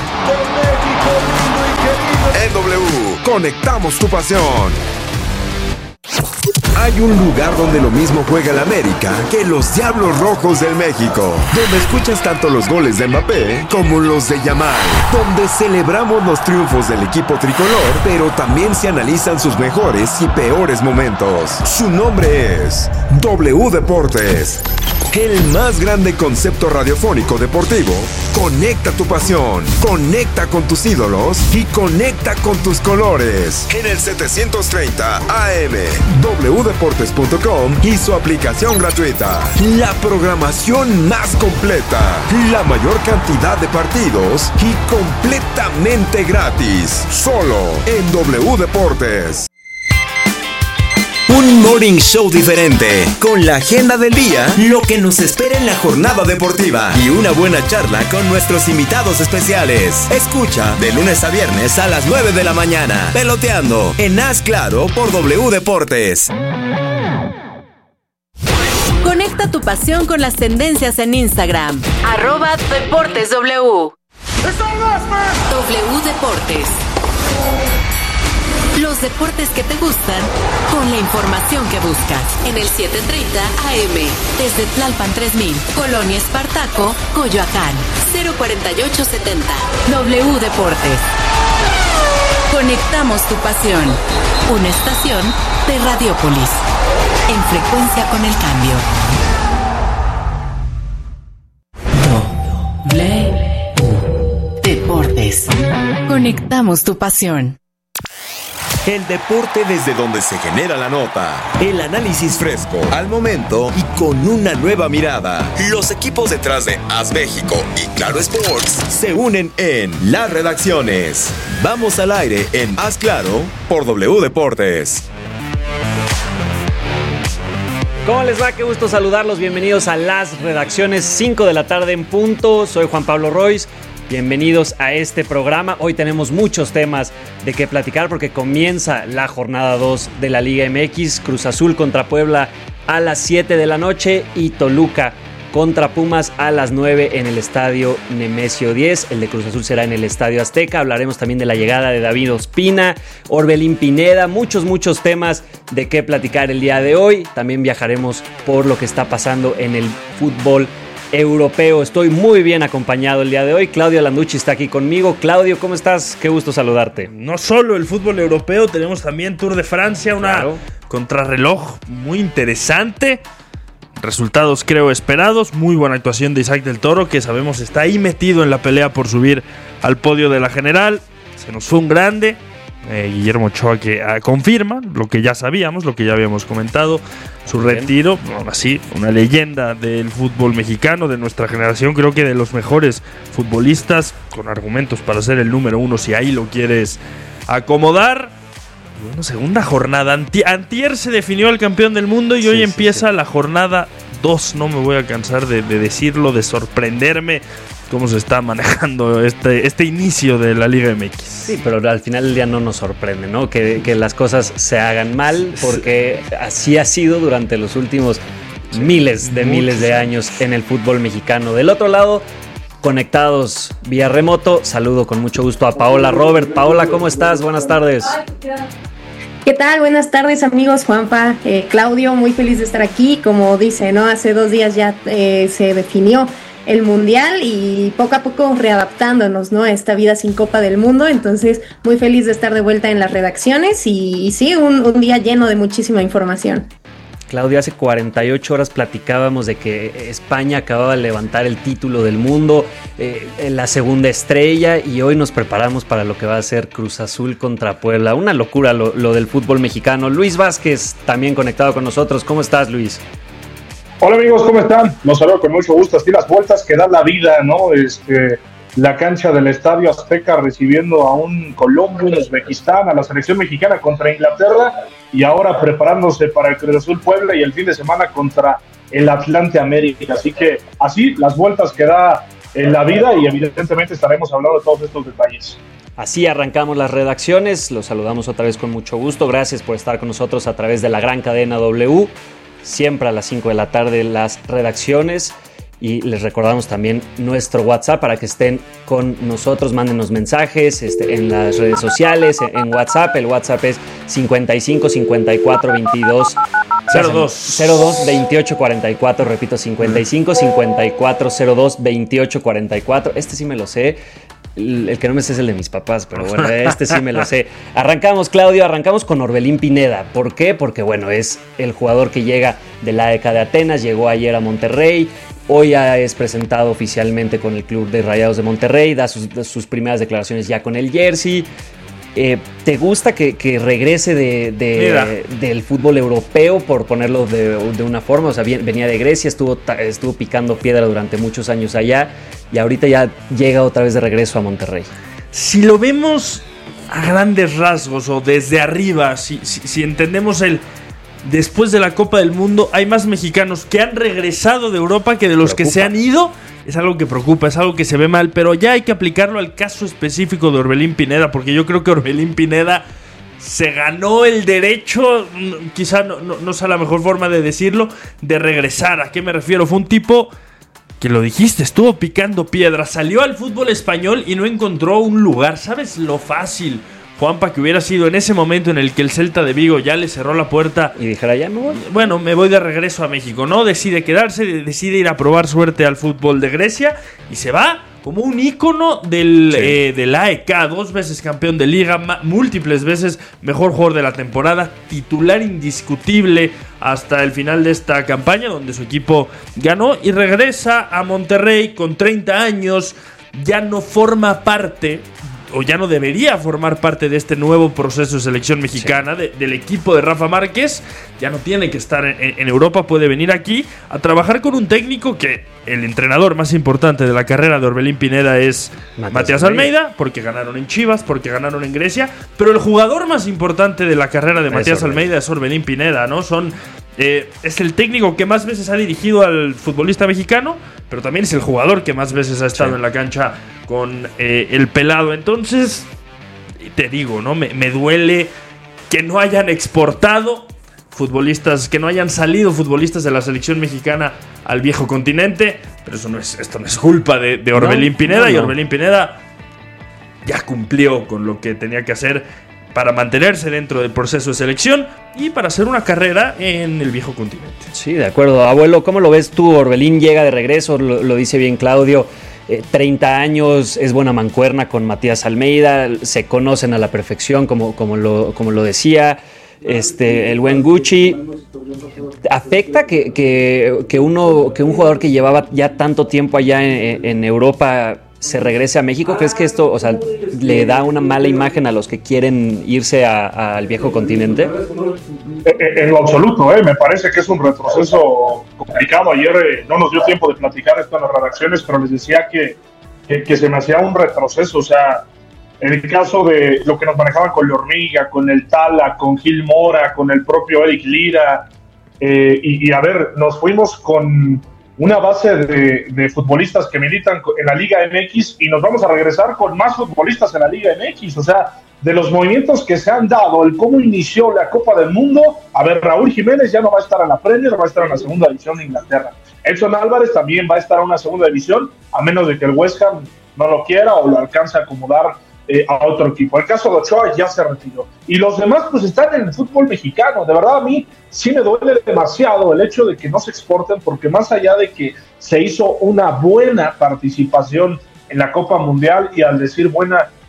En W, conectamos tu pasión. Hay un lugar donde lo mismo juega el América que los Diablos Rojos del México, donde escuchas tanto los goles de Mbappé como los de Yamal, donde celebramos los triunfos del equipo tricolor, pero también se analizan sus mejores y peores momentos. Su nombre es W Deportes, el más grande concepto radiofónico deportivo. Conecta tu pasión, conecta con tus ídolos y conecta con tus colores. En el setecientos treinta A M, doble u deportes punto com y su aplicación gratuita. La programación más completa, la mayor cantidad de partidos y completamente gratis. Solo en W Deportes. Un morning show diferente, con la agenda del día, lo que nos espera en la jornada deportiva y una buena charla con nuestros invitados especiales. Escucha de lunes a viernes a las nueve de la mañana, Peloteando en Haz Claro por W Deportes. Conecta tu pasión con las tendencias en Instagram, arroba Deportes W. W Deportes. Los deportes que te gustan con la información que buscas. En el setecientos treinta A M, desde Tlalpan tres mil, Colonia Espartaco, Coyoacán, cero cuarenta y ocho setenta. W Deportes. Conectamos tu pasión. Una estación de Radiópolis. En frecuencia con el cambio. W Deportes. Conectamos tu pasión. El deporte desde donde se genera la nota. El análisis fresco, al momento y con una nueva mirada. Los equipos detrás de Haz México y Claro Sports se unen en las redacciones. Vamos al aire en Haz Claro por W Deportes. ¿Cómo les va? Qué gusto saludarlos. Bienvenidos a las redacciones, cinco de la tarde en punto. Soy Juan Pablo Royce. Bienvenidos a este programa. Hoy tenemos muchos temas de qué platicar porque comienza la jornada dos de la Liga M X. Cruz Azul contra Puebla a las siete de la noche y Toluca contra Pumas a las nueve en el estadio Nemesio diez. El de Cruz Azul será en el estadio Azteca. Hablaremos también de la llegada de David Ospina, Orbelín Pineda, muchos, muchos temas de qué platicar el día de hoy. También viajaremos por lo que está pasando en el fútbol europeo. Estoy muy bien acompañado el día de hoy. Claudio Landucci está aquí conmigo. Claudio, ¿cómo estás? Qué gusto saludarte. No solo el fútbol europeo, tenemos también Tour de Francia, una claro. contrarreloj muy interesante. Resultados creo esperados. Muy buena actuación de Isaac del Toro, que sabemos está ahí metido en la pelea por subir al podio de la general. Se nos fue un grande. Eh, Guillermo Ochoa que ah, confirma lo que ya sabíamos, lo que ya habíamos comentado, su retiro. Aún así, una leyenda del fútbol mexicano, de nuestra generación, creo que de los mejores futbolistas, con argumentos para ser el número uno si ahí lo quieres acomodar. Bueno, segunda jornada. Anti- Antier se definió el campeón del mundo y sí, hoy sí, empieza sí. la jornada dos. No me voy a cansar de, de decirlo, de sorprenderme cómo se está manejando este, este inicio de la Liga M X. Sí, pero al final del día no nos sorprende, ¿no? Que, que las cosas se hagan mal, porque así ha sido durante los últimos sí, miles de muchos. miles de años en el fútbol mexicano. Del otro lado, conectados vía remoto, saludo con mucho gusto a Paola Robert. Paola, ¿cómo estás? Buenas tardes. ¿Qué tal? Buenas tardes, amigos. Juanpa, eh, Claudio, muy feliz de estar aquí. Como dice, ¿no? Hace dos días ya eh, se definió el Mundial y poco a poco readaptándonos, ¿no? A esta vida sin Copa del Mundo. Entonces, muy feliz de estar de vuelta en las redacciones y, y sí, un, un día lleno de muchísima información. Claudio, hace cuarenta y ocho horas platicábamos de que España acababa de levantar el título del mundo, eh, la segunda estrella, y hoy nos preparamos para lo que va a ser Cruz Azul contra Puebla. Una locura lo, lo del fútbol mexicano. Luis Vázquez, también conectado con nosotros. ¿Cómo estás, Luis? Hola amigos, ¿cómo están? Los saludo con mucho gusto. Así las vueltas que da la vida, ¿no? Este, la cancha del Estadio Azteca recibiendo a un Colombia, un Uzbekistán, a la selección mexicana contra Inglaterra, y ahora preparándose para el Cruz Azul Puebla y el fin de semana contra el Atlante América. Así que así las vueltas que da en la vida, y evidentemente estaremos hablando de todos estos detalles. Así arrancamos las redacciones. Los saludamos otra vez con mucho gusto. Gracias por estar con nosotros a través de la gran cadena W. Siempre a las cinco de la tarde las redacciones. Y les recordamos también nuestro WhatsApp para que estén con nosotros, mándenos mensajes este, en las redes sociales, en, en WhatsApp. El WhatsApp es cincuenta y cinco cincuenta y cuatro veintidós cero dos cero dos veintiocho cuarenta y cuatro, repito, cincuenta y cinco cincuenta y cuatro cero dos veintiocho cuarenta y cuatro. Este sí me lo sé. El que no me sé es el de mis papás, pero bueno, este sí me lo sé. Arrancamos, Claudio, arrancamos con Orbelín Pineda. ¿Por qué? Porque, bueno, es el jugador que llega de la A E K de Atenas, llegó ayer a Monterrey, hoy ya es presentado oficialmente con el club de Rayados de Monterrey, da sus, sus primeras declaraciones ya con el jersey. Eh, ¿Te gusta que, que regrese de, de, del fútbol europeo, por ponerlo de, de una forma? O sea, venía de Grecia, estuvo, estuvo picando piedra durante muchos años allá, y ahorita ya llega otra vez de regreso a Monterrey. Si lo vemos a grandes rasgos o desde arriba, si, si, si entendemos el después de la Copa del Mundo, hay más mexicanos que han regresado de Europa que de los preocupa. que se han ido. Es algo que preocupa, es algo que se ve mal, pero ya hay que aplicarlo al caso específico de Orbelín Pineda, porque yo creo que Orbelín Pineda se ganó el derecho, quizá no, no, no sea la mejor forma de decirlo, de regresar. ¿A qué me refiero? Fue un tipo que, lo dijiste, estuvo picando piedra, salió al fútbol español y no encontró un lugar. ¿Sabes lo fácil, Juanpa, que hubiera sido en ese momento en el que el Celta de Vigo ya le cerró la puerta y dijera, ya me voy? Bueno, me voy de regreso a México, ¿no? Decide quedarse, decide ir a probar suerte al fútbol de Grecia y se va como un ícono del, sí. eh, del A E K, dos veces campeón de liga, ma- múltiples veces mejor jugador de la temporada, titular indiscutible hasta el final de esta campaña donde su equipo ganó, y regresa a Monterrey con treinta años, ya no forma parte, o ya no debería formar parte de este nuevo proceso de selección mexicana, sí. de, del equipo de Rafa Márquez. Ya no tiene que estar en, en Europa, puede venir aquí a trabajar con un técnico que el entrenador más importante de la carrera de Orbelín Pineda es Matías, Matías Almeida, Almeida, porque ganaron en Chivas, porque ganaron en Grecia, pero el jugador más importante de la carrera de Matías Almeida es Orbelín Pineda, ¿no? Son... Eh, es el técnico que más veces ha dirigido al futbolista mexicano, pero también es el jugador que más veces ha estado sí. en la cancha con eh, el pelado. Entonces, te digo, ¿no? Me, me duele que no hayan exportado futbolistas, que no hayan salido futbolistas de la selección mexicana al viejo continente, pero eso no es, esto no es culpa de, de Orbelín no, Pineda, no, no. y Orbelín Pineda ya cumplió con lo que tenía que hacer para mantenerse dentro del proceso de selección y para hacer una carrera en el viejo continente. Sí, de acuerdo. Abuelo, ¿cómo lo ves tú? Orbelín llega de regreso, lo, lo dice bien Claudio, eh, treinta años, es buena mancuerna con Matías Almeida, se conocen a la perfección, como, como, lo, como lo decía este, el buen Gucci. ¿Afecta que, que, que, uno, que un jugador que llevaba ya tanto tiempo allá en, en Europa se regrese a México? ¿Crees que esto, o sea, le da una mala imagen a los que quieren irse al viejo continente? En, en lo absoluto, ¿eh? Me parece que es un retroceso complicado. Ayer eh, no nos dio tiempo de platicar esto en las redacciones, pero les decía que, que, que se me hacía un retroceso. O sea, en el caso de lo que nos manejaban con La Hormiga, con el Tala, con Gil Mora, con el propio Eric Lira, eh, y, y a ver, nos fuimos con una base de, de futbolistas que militan en la Liga M X y nos vamos a regresar con más futbolistas en la Liga M X. O sea, de los movimientos que se han dado, el cómo inició la Copa del Mundo, a ver, Raúl Jiménez ya no va a estar en la Premier, va a estar en la segunda división de Inglaterra. Edson Álvarez también va a estar en una segunda división, a menos de que el West Ham no lo quiera o lo alcance a acomodar eh, a otro equipo. El caso de Ochoa ya se retiró. Y los demás pues están en el fútbol mexicano. De verdad, a mí sí me duele demasiado el hecho de que no se exporten, porque más allá de que se hizo una buena participación en la Copa Mundial, y al decir buena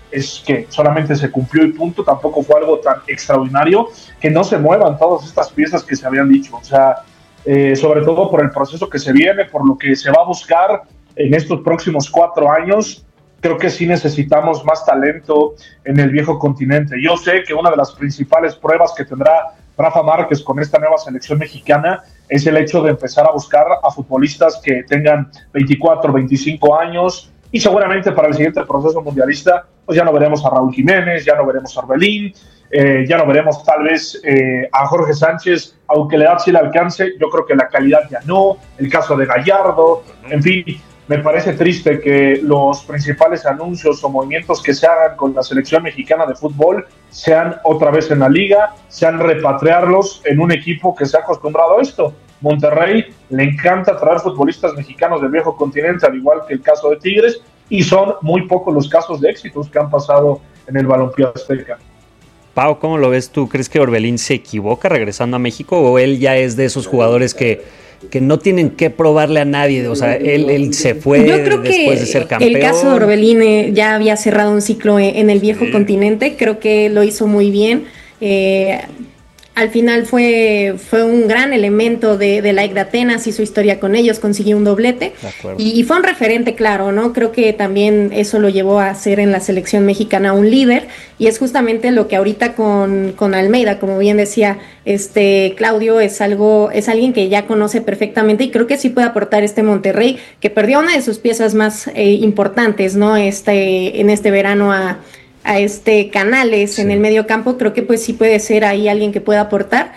es que solamente se cumplió y punto, tampoco fue algo tan extraordinario que no se muevan todas estas piezas que se habían dicho, o sea, eh, sobre todo por el proceso que se viene, por lo que se va a buscar en estos próximos cuatro años. Creo que sí necesitamos más talento en el viejo continente. Yo sé que una de las principales pruebas que tendrá Rafa Márquez con esta nueva selección mexicana es el hecho de empezar a buscar a futbolistas que tengan veinticuatro, veinticinco años, y seguramente para el siguiente proceso mundialista pues ya no veremos a Raúl Jiménez, ya no veremos a Orbelín, eh, ya no veremos tal vez eh, a Jorge Sánchez, aunque la edad sí le alcance. Yo creo que la calidad ya no, el caso de Gallardo, en fin. Me parece triste que los principales anuncios o movimientos que se hagan con la selección mexicana de fútbol sean otra vez en la liga, sean repatriarlos en un equipo que se ha acostumbrado a esto. Monterrey le encanta traer futbolistas mexicanos del viejo continente, al igual que el caso de Tigres, y son muy pocos los casos de éxitos que han pasado en el balompié azteca. Pau, ¿cómo lo ves tú? ¿Crees que Orbelín se equivoca regresando a México o él ya es de esos jugadores que... que no tienen que probarle a nadie? O sea, él, él se fue Yo creo después que de ser campeón. El caso de Orbelín eh, ya había cerrado un ciclo en, en el viejo sí. continente. Creo que lo hizo muy bien. Eh, al final fue, fue un gran elemento de, de la A E C de Atenas, hizo historia con ellos, consiguió un doblete y, y fue un referente, claro, ¿no? Creo que también eso lo llevó a ser en la selección mexicana un líder, y es justamente lo que ahorita con, con Almeida, como bien decía este Claudio, es algo, es alguien que ya conoce perfectamente, y creo que sí puede aportar este Monterrey, que perdió una de sus piezas más eh, importantes, ¿no? Este, en este verano a a este Canales sí. en el medio campo. Creo que pues sí puede ser ahí alguien que pueda aportar,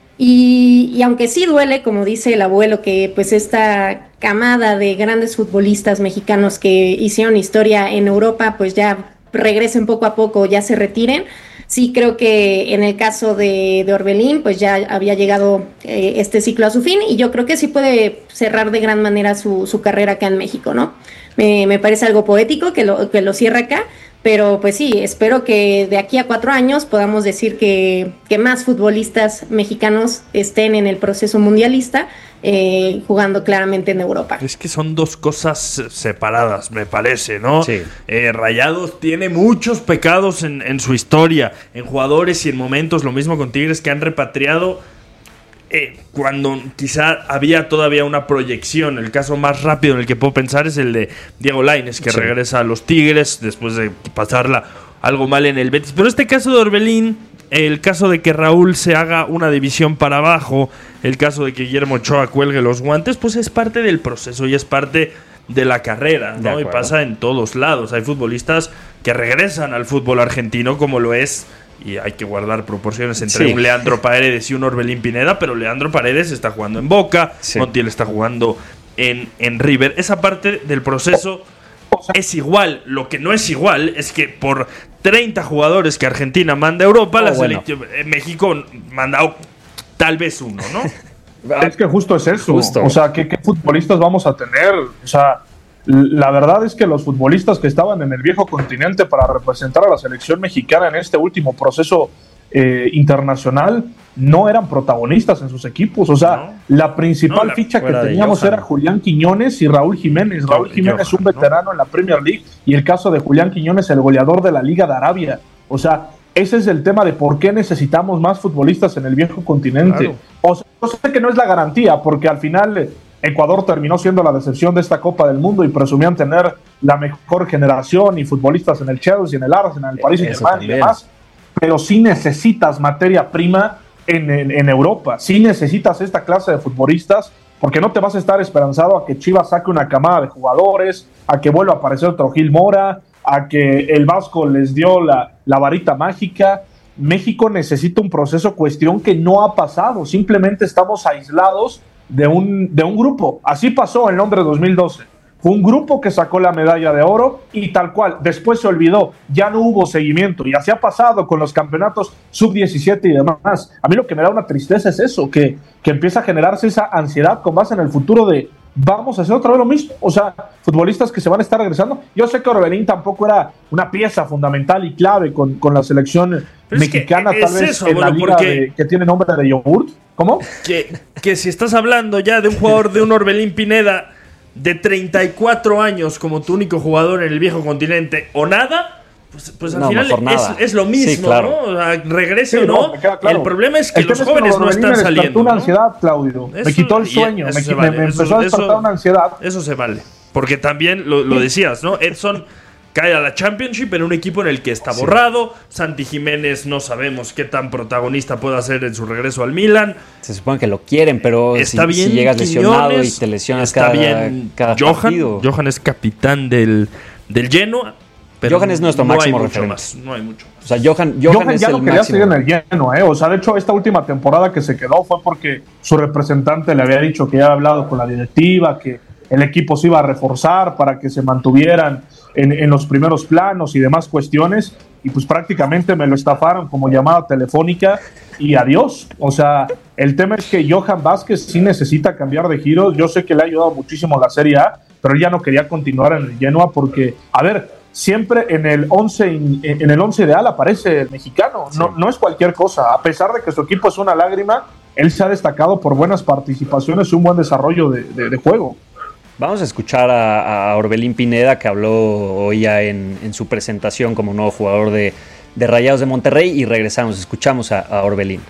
y, y aunque sí duele, como dice el abuelo, que pues esta camada de grandes futbolistas mexicanos que hicieron historia en Europa pues ya regresen poco a poco, ya se retiren. Sí creo que en el caso de, de Orbelín pues ya había llegado eh, este ciclo a su fin, y yo creo que sí puede cerrar de gran manera su, su carrera acá en México, ¿no? Me, me parece algo poético que lo, que lo cierra acá. Pero pues sí, espero que de aquí a cuatro años podamos decir que, que más futbolistas mexicanos estén en el proceso mundialista, eh, jugando claramente en Europa. Es que son dos cosas separadas, me parece, ¿no? Sí. Eh, Rayados tiene muchos pecados en, en su historia, en jugadores y en momentos, lo mismo con Tigres, que han repatriado Eh, cuando quizá había todavía una proyección. El caso más rápido en el que puedo pensar es el de Diego Lainez, que sí. regresa a los Tigres después de pasarla algo mal en el Betis. Pero este caso de Orbelín, el caso de que Raúl se haga una división para abajo, el caso de que Guillermo Ochoa cuelgue los guantes, pues es parte del proceso y es parte de la carrera, ¿no? Y pasa en todos lados. Hay futbolistas que regresan al fútbol argentino, como lo es, y hay que guardar proporciones entre sí. un Leandro Paredes y un Orbelín Pineda, pero Leandro Paredes está jugando en Boca, sí. Montiel está jugando en, en River. Esa parte del proceso es igual. Lo que no es igual es que por treinta jugadores que Argentina manda a Europa, oh, la bueno. selección México manda tal vez uno, ¿no? Es que justo es eso. Justo. O sea, ¿qué, ¿qué futbolistas vamos a tener? O sea, la verdad es que los futbolistas que estaban en el viejo continente para representar a la selección mexicana en este último proceso eh, internacional no eran protagonistas en sus equipos. O sea, no. la principal no, la, ficha que teníamos era Julián Quiñones y Raúl Jiménez. Raúl no, Jiménez es un veterano ¿no? en la Premier League, y el caso de Julián Quiñones, el goleador de la Liga de Arabia. O sea, ese es el tema de por qué necesitamos más futbolistas en el viejo continente. Claro. O sea, yo sé que no es la garantía, porque al final Ecuador terminó siendo la decepción de esta Copa del Mundo y presumían tener la mejor generación y futbolistas en el Chelsea, en el Arsenal, en el Paris Saint-Germain y demás, pero sí necesitas materia prima en, en, en Europa, sí necesitas esta clase de futbolistas, porque no te vas a estar esperanzado a que Chivas saque una camada de jugadores, a que vuelva a aparecer otro Gil Mora, a que el Vasco les dio la, la varita mágica. México necesita un proceso, cuestión que no ha pasado, simplemente estamos aislados de un, de un grupo. Así pasó en Londres dos mil doce. Fue un grupo que sacó la medalla de oro y tal cual. Después se olvidó, ya no hubo seguimiento. Y así ha pasado con los campeonatos sub diecisiete y demás. A mí lo que me da una tristeza es eso, que, que empieza a generarse esa ansiedad con base en el futuro de vamos a hacer otra vez lo mismo. O sea, futbolistas que se van a estar regresando. Yo sé que Orbelín tampoco era una pieza fundamental y clave con, con la selección Pero mexicana, tal vez eso, en bueno, la liga de, que tiene nombre de yogurt. ¿Cómo? Que, que si estás hablando ya de un jugador de un Orbelín Pineda de treinta y cuatro años como tu único jugador en el viejo continente o nada, Pues, pues al no, final es, es lo mismo, sí, claro. ¿no? O sea, regrese sí, o no. no claro. El problema es que el los es jóvenes que no están me saliendo. Una ¿no? ansiedad, Claudio. Eso, me quitó el sueño. Me, me, vale. me empezó eso, a despertar eso, una ansiedad. Eso se vale. Porque también lo, lo decías, ¿no? Edson cae a la Championship en un equipo en el que está borrado. Sí. Santi Jiménez no sabemos qué tan protagonista puede ser en su regreso al Milan. Se supone que lo quieren, pero está si, bien, si llegas lesionado Quiñones, y te lesionas está cada, bien cada Johan, partido. Johan es capitán del, del Genoa. Pero Johan es nuestro no máximo hay referente. Más, no hay mucho más. O sea, Johan, Johan, Johan es ya el no quería máximo. seguir en el Genoa, ¿eh? O sea, de hecho, esta última temporada que se quedó fue porque su representante le había dicho que ya había hablado con la directiva, que el equipo se iba a reforzar para que se mantuvieran en, en los primeros planos y demás cuestiones, y pues prácticamente me lo estafaron como llamada telefónica y adiós. O sea, el tema es que Johan Vázquez sí necesita cambiar de giro. Yo sé que le ha ayudado muchísimo la Serie A, pero él ya no quería continuar en el Genoa porque, a ver, siempre en el once en el once ideal aparece el mexicano, sí. no, no es cualquier cosa. A pesar de que su equipo es una lágrima, él se ha destacado por buenas participaciones y un buen desarrollo de, de, de juego. Vamos a escuchar a, a Orbelín Pineda, que habló hoy ya en, en su presentación como nuevo jugador de, de Rayados de Monterrey, y regresamos, escuchamos a, a Orbelín.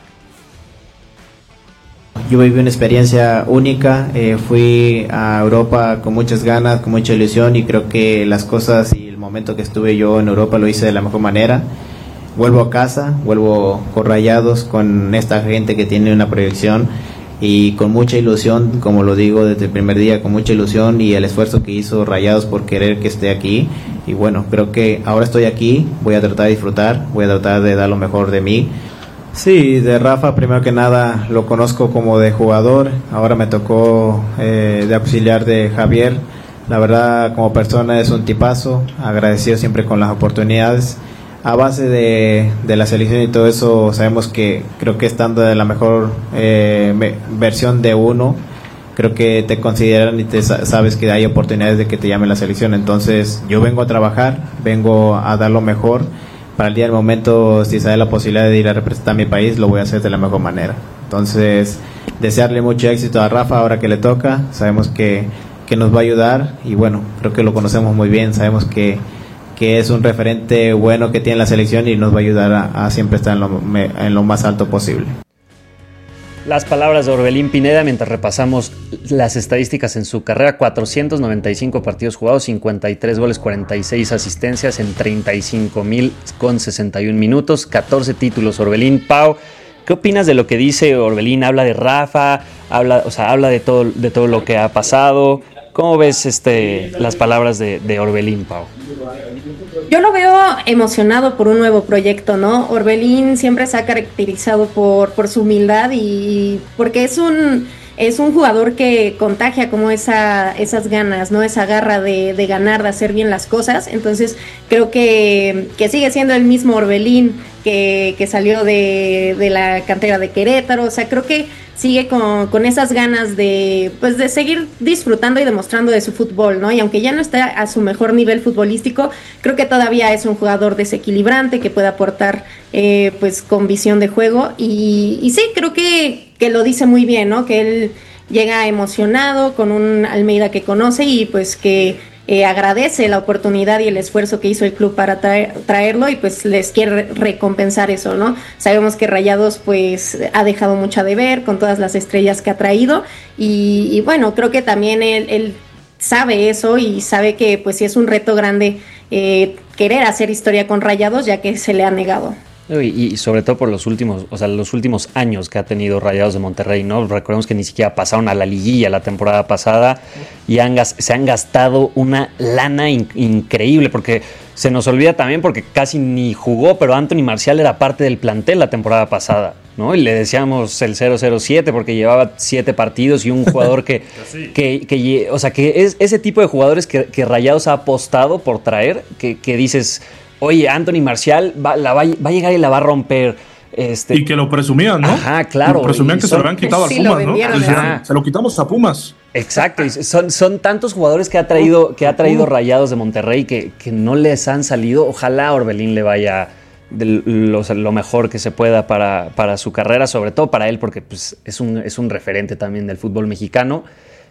Yo viví una experiencia única, eh, fui a Europa con muchas ganas, con mucha ilusión, y creo que las cosas y el momento que estuve yo en Europa lo hice de la mejor manera. Vuelvo a casa, vuelvo con Rayados, con esta gente que tiene una proyección y con mucha ilusión, como lo digo desde el primer día, con mucha ilusión y el esfuerzo que hizo Rayados por querer que esté aquí. Y bueno, creo que ahora estoy aquí, voy a tratar de disfrutar, voy a tratar de dar lo mejor de mí. Sí, de Rafa primero que nada lo conozco como de jugador, ahora me tocó eh, de auxiliar de Javier. La verdad, como persona es un tipazo, agradecido siempre con las oportunidades. A base de, de la selección y todo eso, sabemos que creo que estando en la mejor eh, me, versión de uno, creo que te consideran y te sabes que hay oportunidades de que te llame la selección. Entonces yo vengo a trabajar, vengo a dar lo mejor. Para el día del momento, si se da la posibilidad de ir a representar a mi país, lo voy a hacer de la mejor manera. Entonces, desearle mucho éxito a Rafa ahora que le toca. Sabemos que, que nos va a ayudar y bueno, creo que lo conocemos muy bien. Sabemos que, que es un referente bueno que tiene la selección y nos va a ayudar a, a siempre estar en lo, en lo más alto posible. Las palabras de Orbelín Pineda mientras repasamos las estadísticas en su carrera: cuatrocientos noventa y cinco partidos jugados, cincuenta y tres goles, cuarenta y seis asistencias en treinta y cinco mil con sesenta y un minutos, catorce títulos. Orbelín, Pau, ¿qué opinas de lo que dice Orbelín? Habla de Rafa, habla, o sea, habla de todo, de todo lo que ha pasado. ¿Cómo ves este, las palabras de, de Orbelín, Pau? Yo lo veo emocionado por un nuevo proyecto, ¿no? Orbelín siempre se ha caracterizado por, por su humildad y porque es un, es un jugador que contagia como esa, esas ganas, ¿no? Esa garra de, de ganar, de hacer bien las cosas. Entonces creo que, que sigue siendo el mismo Orbelín que, que salió de, de la cantera de Querétaro. O sea, creo que sigue con, con esas ganas de, pues, de seguir disfrutando y demostrando de su fútbol, ¿no? Y aunque ya no está a su mejor nivel futbolístico, creo que todavía es un jugador desequilibrante que puede aportar eh, pues con visión de juego y, y sí, creo que, que lo dice muy bien, ¿no? Que él llega emocionado con un Almeida que conoce y pues que Eh, agradece la oportunidad y el esfuerzo que hizo el club para traer, traerlo y pues les quiere recompensar eso, ¿no? Sabemos que Rayados pues ha dejado mucho de ver con todas las estrellas que ha traído y, y bueno, creo que también él, él sabe eso y sabe que pues sí es un reto grande eh, querer hacer historia con Rayados ya que se le ha negado. Y, y sobre todo por los últimos, o sea, los últimos años que ha tenido Rayados de Monterrey, ¿no? Recordemos que ni siquiera pasaron a la liguilla la temporada pasada y han, se han gastado una lana in, increíble, porque se nos olvida también porque casi ni jugó, pero Anthony Marcial era parte del plantel la temporada pasada, ¿no? Y le decíamos el cero cero siete porque llevaba siete partidos y un jugador que, que, que, o sea, que es ese tipo de jugadores que, que Rayados ha apostado por traer, que, que dices, oye, Anthony Marcial va, la va, va a llegar y la va a romper. Este... Y que lo presumían, ¿no? Ajá, claro. Lo presumían que son... se lo habían quitado sí, al Pumas, ¿no? Decían, se lo quitamos a Pumas. Exacto, y son, son tantos jugadores que ha traído, que ha traído Rayados de Monterrey que, que no les han salido. Ojalá a Orbelín le vaya de lo, lo mejor que se pueda para, para su carrera, sobre todo para él, porque pues, es, un, es un referente también del fútbol mexicano.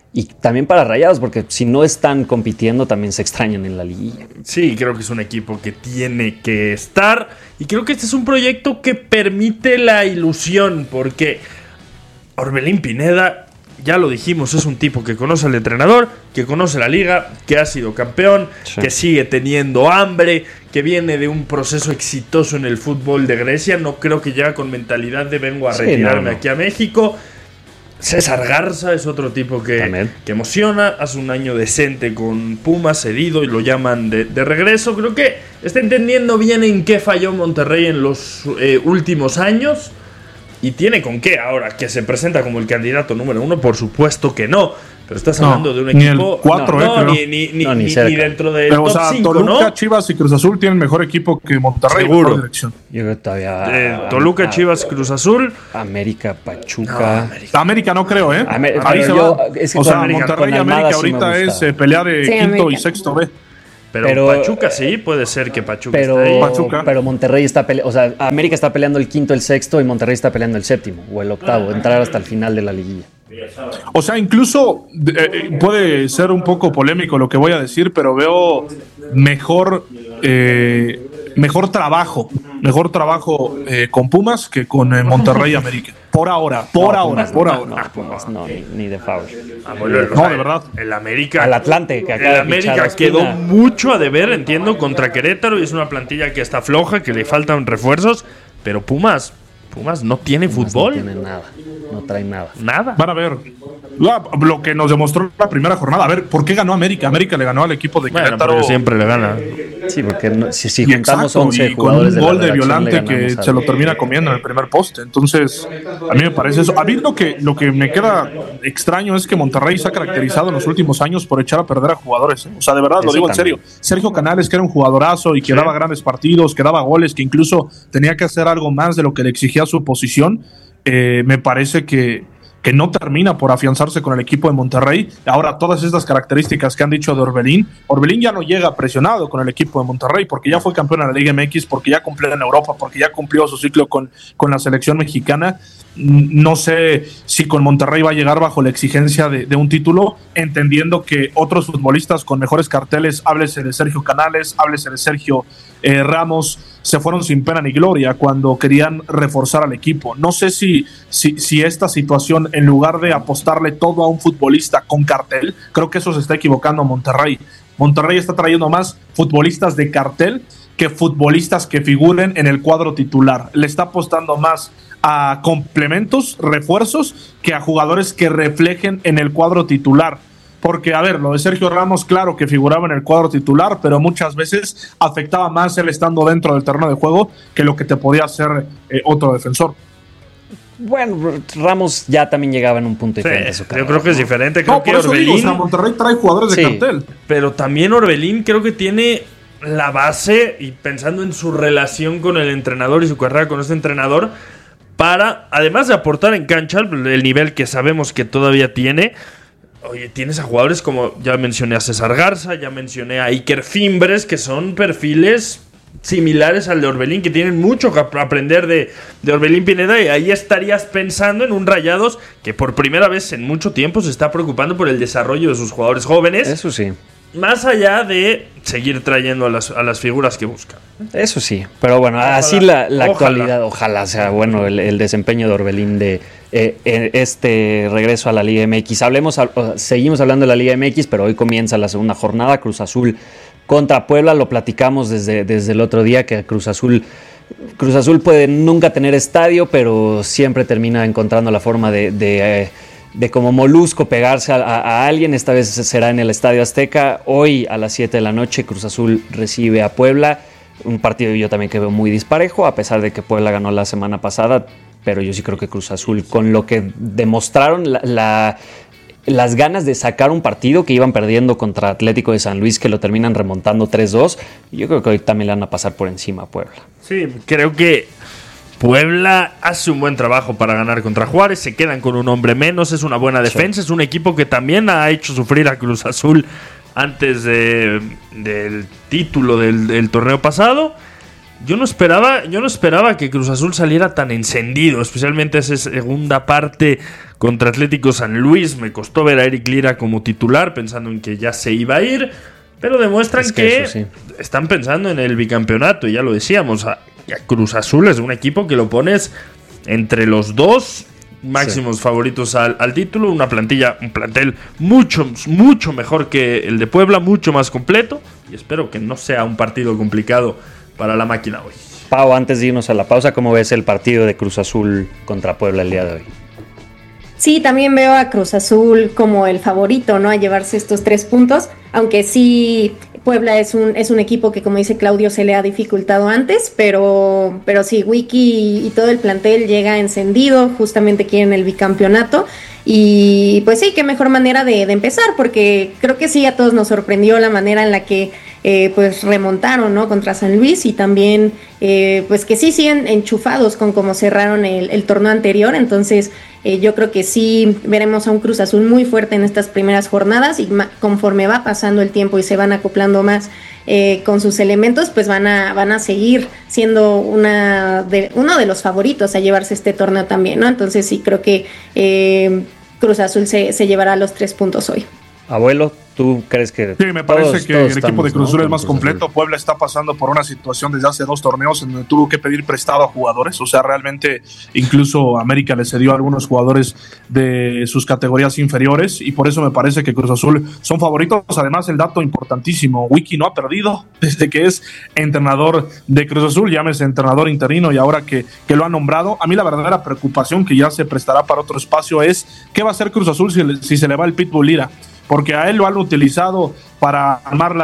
Y también para Rayados, porque si no están compitiendo también se extrañan en la liguilla. Sí, creo que es un equipo que tiene que estar. Y creo que este es un proyecto que permite la ilusión, porque Orbelín Pineda, ya lo dijimos, es un tipo que conoce al entrenador, que conoce la liga, que ha sido campeón, sí. que sigue teniendo hambre, que viene de un proceso exitoso en el fútbol de Grecia. No creo que llega con mentalidad de vengo a retirarme sí, no, no. aquí a México. César Garza es otro tipo que, que emociona. Hace un año decente con Pumas, cedido, y lo llaman de, de regreso. Creo que está entendiendo bien en qué falló Monterrey en los eh, últimos años. Y tiene con qué ahora, que se presenta como el candidato número uno. Por supuesto que no. Pero estás hablando no, de un equipo... Ni el cuatro, no, eh, no, ni, ni, ni, no, ni, ni dentro del pero, top o sea, cinco, Toluca, ¿no? Chivas y Cruz Azul tienen mejor equipo que Monterrey. Seguro. Dirección. Yo creo que todavía... Eh, Toluca, a, Chivas, Cruz Azul. América, Pachuca... No, América. América no creo, ¿eh? Amer- Ahí se yo, va. Es que o sea, América, Monterrey y América ahorita sí es eh, pelear de sí, quinto América. y sexto B. Pero, pero Pachuca sí, puede ser que Pachuca pero, esté ahí. Pachuca. Pero Monterrey está peleando, o sea, América está peleando el quinto, el sexto, y Monterrey está peleando el séptimo o el octavo, entrar hasta el final de la liguilla. O sea, incluso eh, puede ser un poco polémico lo que voy a decir, pero veo mejor eh, mejor trabajo, mejor trabajo eh, con Pumas que con eh, Monterrey y América. Por ahora, por no, ahora, Pumas, por no, ahora. No, Pumas no, ni, ni de favor. Ah, bueno, no, de verdad. El América. Al Atlante, que acaba El de América quedó mucho a deber, entiendo, contra Querétaro, y es una plantilla que está floja, que le faltan refuerzos, pero Pumas, Pumas no tiene Pumas fútbol. No tiene nada, no trae nada. Nada. Van a ver. Lo que nos demostró la primera jornada. A ver, ¿por qué ganó América? América le ganó al equipo de Querétaro. Bueno, siempre le gana. Sí, porque no, si, si y juntamos exacto, once y con jugadores un gol de, de Violante que se lo termina comiendo en el primer poste. Entonces, a mí me parece eso. A mí lo que, lo que me queda extraño es que Monterrey se ha caracterizado en los últimos años por echar a perder a jugadores. ¿eh? O sea, de verdad, eso lo digo también. En serio. Sergio Canales, que era un jugadorazo y que sí. daba grandes partidos, que daba goles, que incluso tenía que hacer algo más de lo que le exigía su posición. Eh, me parece que, que no termina por afianzarse con el equipo de Monterrey. Ahora, todas estas características que han dicho de Orbelín, Orbelín ya no llega presionado con el equipo de Monterrey, porque ya fue campeón en la Liga M X, porque ya cumplió en Europa, porque ya cumplió su ciclo con, con la selección mexicana. No sé si con Monterrey va a llegar bajo la exigencia de, de un título, entendiendo que otros futbolistas con mejores carteles, háblese de Sergio Canales, háblese de Sergio eh, Ramos, se fueron sin pena ni gloria cuando querían reforzar al equipo. No sé si, si, si esta situación, en lugar de apostarle todo a un futbolista con cartel, creo que eso se está equivocando Monterrey. Monterrey está trayendo más futbolistas de cartel que futbolistas que figuren en el cuadro titular. Le está apostando más a complementos, refuerzos, que a jugadores que reflejen en el cuadro titular. Porque, a ver, lo de Sergio Ramos, claro que figuraba en el cuadro titular, pero muchas veces afectaba más él estando dentro del terreno de juego que lo que te podía hacer eh, otro defensor. Bueno, Ramos ya también llegaba en un punto diferente. Sí, yo creo que es diferente. Creo no, que por eso Orbelín, digo, o sea, Monterrey trae jugadores sí, de cartel. Pero también Orbelín creo que tiene la base, y pensando en su relación con el entrenador y su carrera con este entrenador, para, además de aportar en cancha el nivel que sabemos que todavía tiene. Oye, tienes a jugadores como, ya mencioné a César Garza, ya mencioné a Iker Fimbres, que son perfiles similares al de Orbelín, que tienen mucho que aprender de, de Orbelín Pineda, y ahí estarías pensando en un Rayados que por primera vez en mucho tiempo se está preocupando por el desarrollo de sus jugadores jóvenes. Eso sí. Más allá de seguir trayendo a las, a las figuras que buscan. Eso sí, pero bueno, ojalá, así la, la actualidad, ojalá sea bueno el, el desempeño de Orbelín de eh, este regreso a la Liga M X. Hablemos, seguimos hablando de la Liga M X, pero hoy comienza la segunda jornada, Cruz Azul contra Puebla. Lo platicamos desde, desde el otro día, que Cruz Azul Cruz Azul puede nunca tener estadio, pero siempre termina encontrando la forma de... de eh, de como molusco pegarse a, a, a alguien. Esta vez será en el Estadio Azteca. Hoy a las siete de la noche Cruz Azul recibe a Puebla. Un partido yo también que veo muy disparejo, a pesar de que Puebla ganó la semana pasada, pero yo sí creo que Cruz Azul, con lo que demostraron la, la, las ganas de sacar un partido que iban perdiendo contra Atlético de San Luis, que lo terminan remontando tres dos, yo creo que hoy también le van a pasar por encima a Puebla. Sí, creo que Puebla hace un buen trabajo para ganar contra Juárez, se quedan con un hombre menos, es una buena defensa, sí. Es un equipo que también ha hecho sufrir a Cruz Azul antes de, del título del, del torneo pasado, yo no esperaba, yo no esperaba que Cruz Azul saliera tan encendido, especialmente esa segunda parte contra Atlético San Luis. Me costó ver a Eric Lira como titular, pensando en que ya se iba a ir, pero demuestran es que, que sí. están pensando en el bicampeonato, y ya lo decíamos, a, a Cruz Azul es un equipo que lo pones entre los dos máximos sí. favoritos al, al título, una plantilla, un plantel mucho, mucho mejor que el de Puebla, mucho más completo, y espero que no sea un partido complicado para la máquina hoy. Pau, antes de irnos a la pausa, ¿cómo ves el partido de Cruz Azul contra Puebla el día de hoy? Sí, también veo a Cruz Azul como el favorito, ¿no? A llevarse estos tres puntos, aunque sí, Puebla es un, es un equipo que, como dice Claudio, se le ha dificultado antes, pero, pero sí, Wiki y todo el plantel llega encendido, justamente quieren el bicampeonato, y pues sí, qué mejor manera de, de empezar, porque creo que sí, a todos nos sorprendió la manera en la que eh, pues remontaron, ¿no? Contra San Luis, y también eh, pues que sí siguen enchufados con cómo cerraron el, el torneo anterior. Entonces eh, yo creo que sí veremos a un Cruz Azul muy fuerte en estas primeras jornadas, y ma- conforme va pasando el tiempo y se van acoplando más eh, con sus elementos, pues van a, van a seguir siendo una de, uno de los favoritos a llevarse este torneo también, ¿no? Entonces sí creo que eh, Cruz Azul se, se llevará los tres puntos hoy. Abuelo, ¿tú crees que...? Sí, me parece todos, que todos el equipo de Cruz Azul, ¿no?, es más Cruz completo. Azul. Puebla está pasando por una situación desde hace dos torneos en donde tuvo que pedir prestado a jugadores. O sea, realmente incluso América le cedió a algunos jugadores de sus categorías inferiores, y por eso me parece que Cruz Azul son favoritos. Además, el dato importantísimo, Wiki no ha perdido desde que es entrenador de Cruz Azul, llámese entrenador interino y ahora que, que lo ha nombrado. A mí la verdadera preocupación, que ya se prestará para otro espacio, es qué va a hacer Cruz Azul si, si se le va el Pitbull Lira, porque a él lo han utilizado para armar la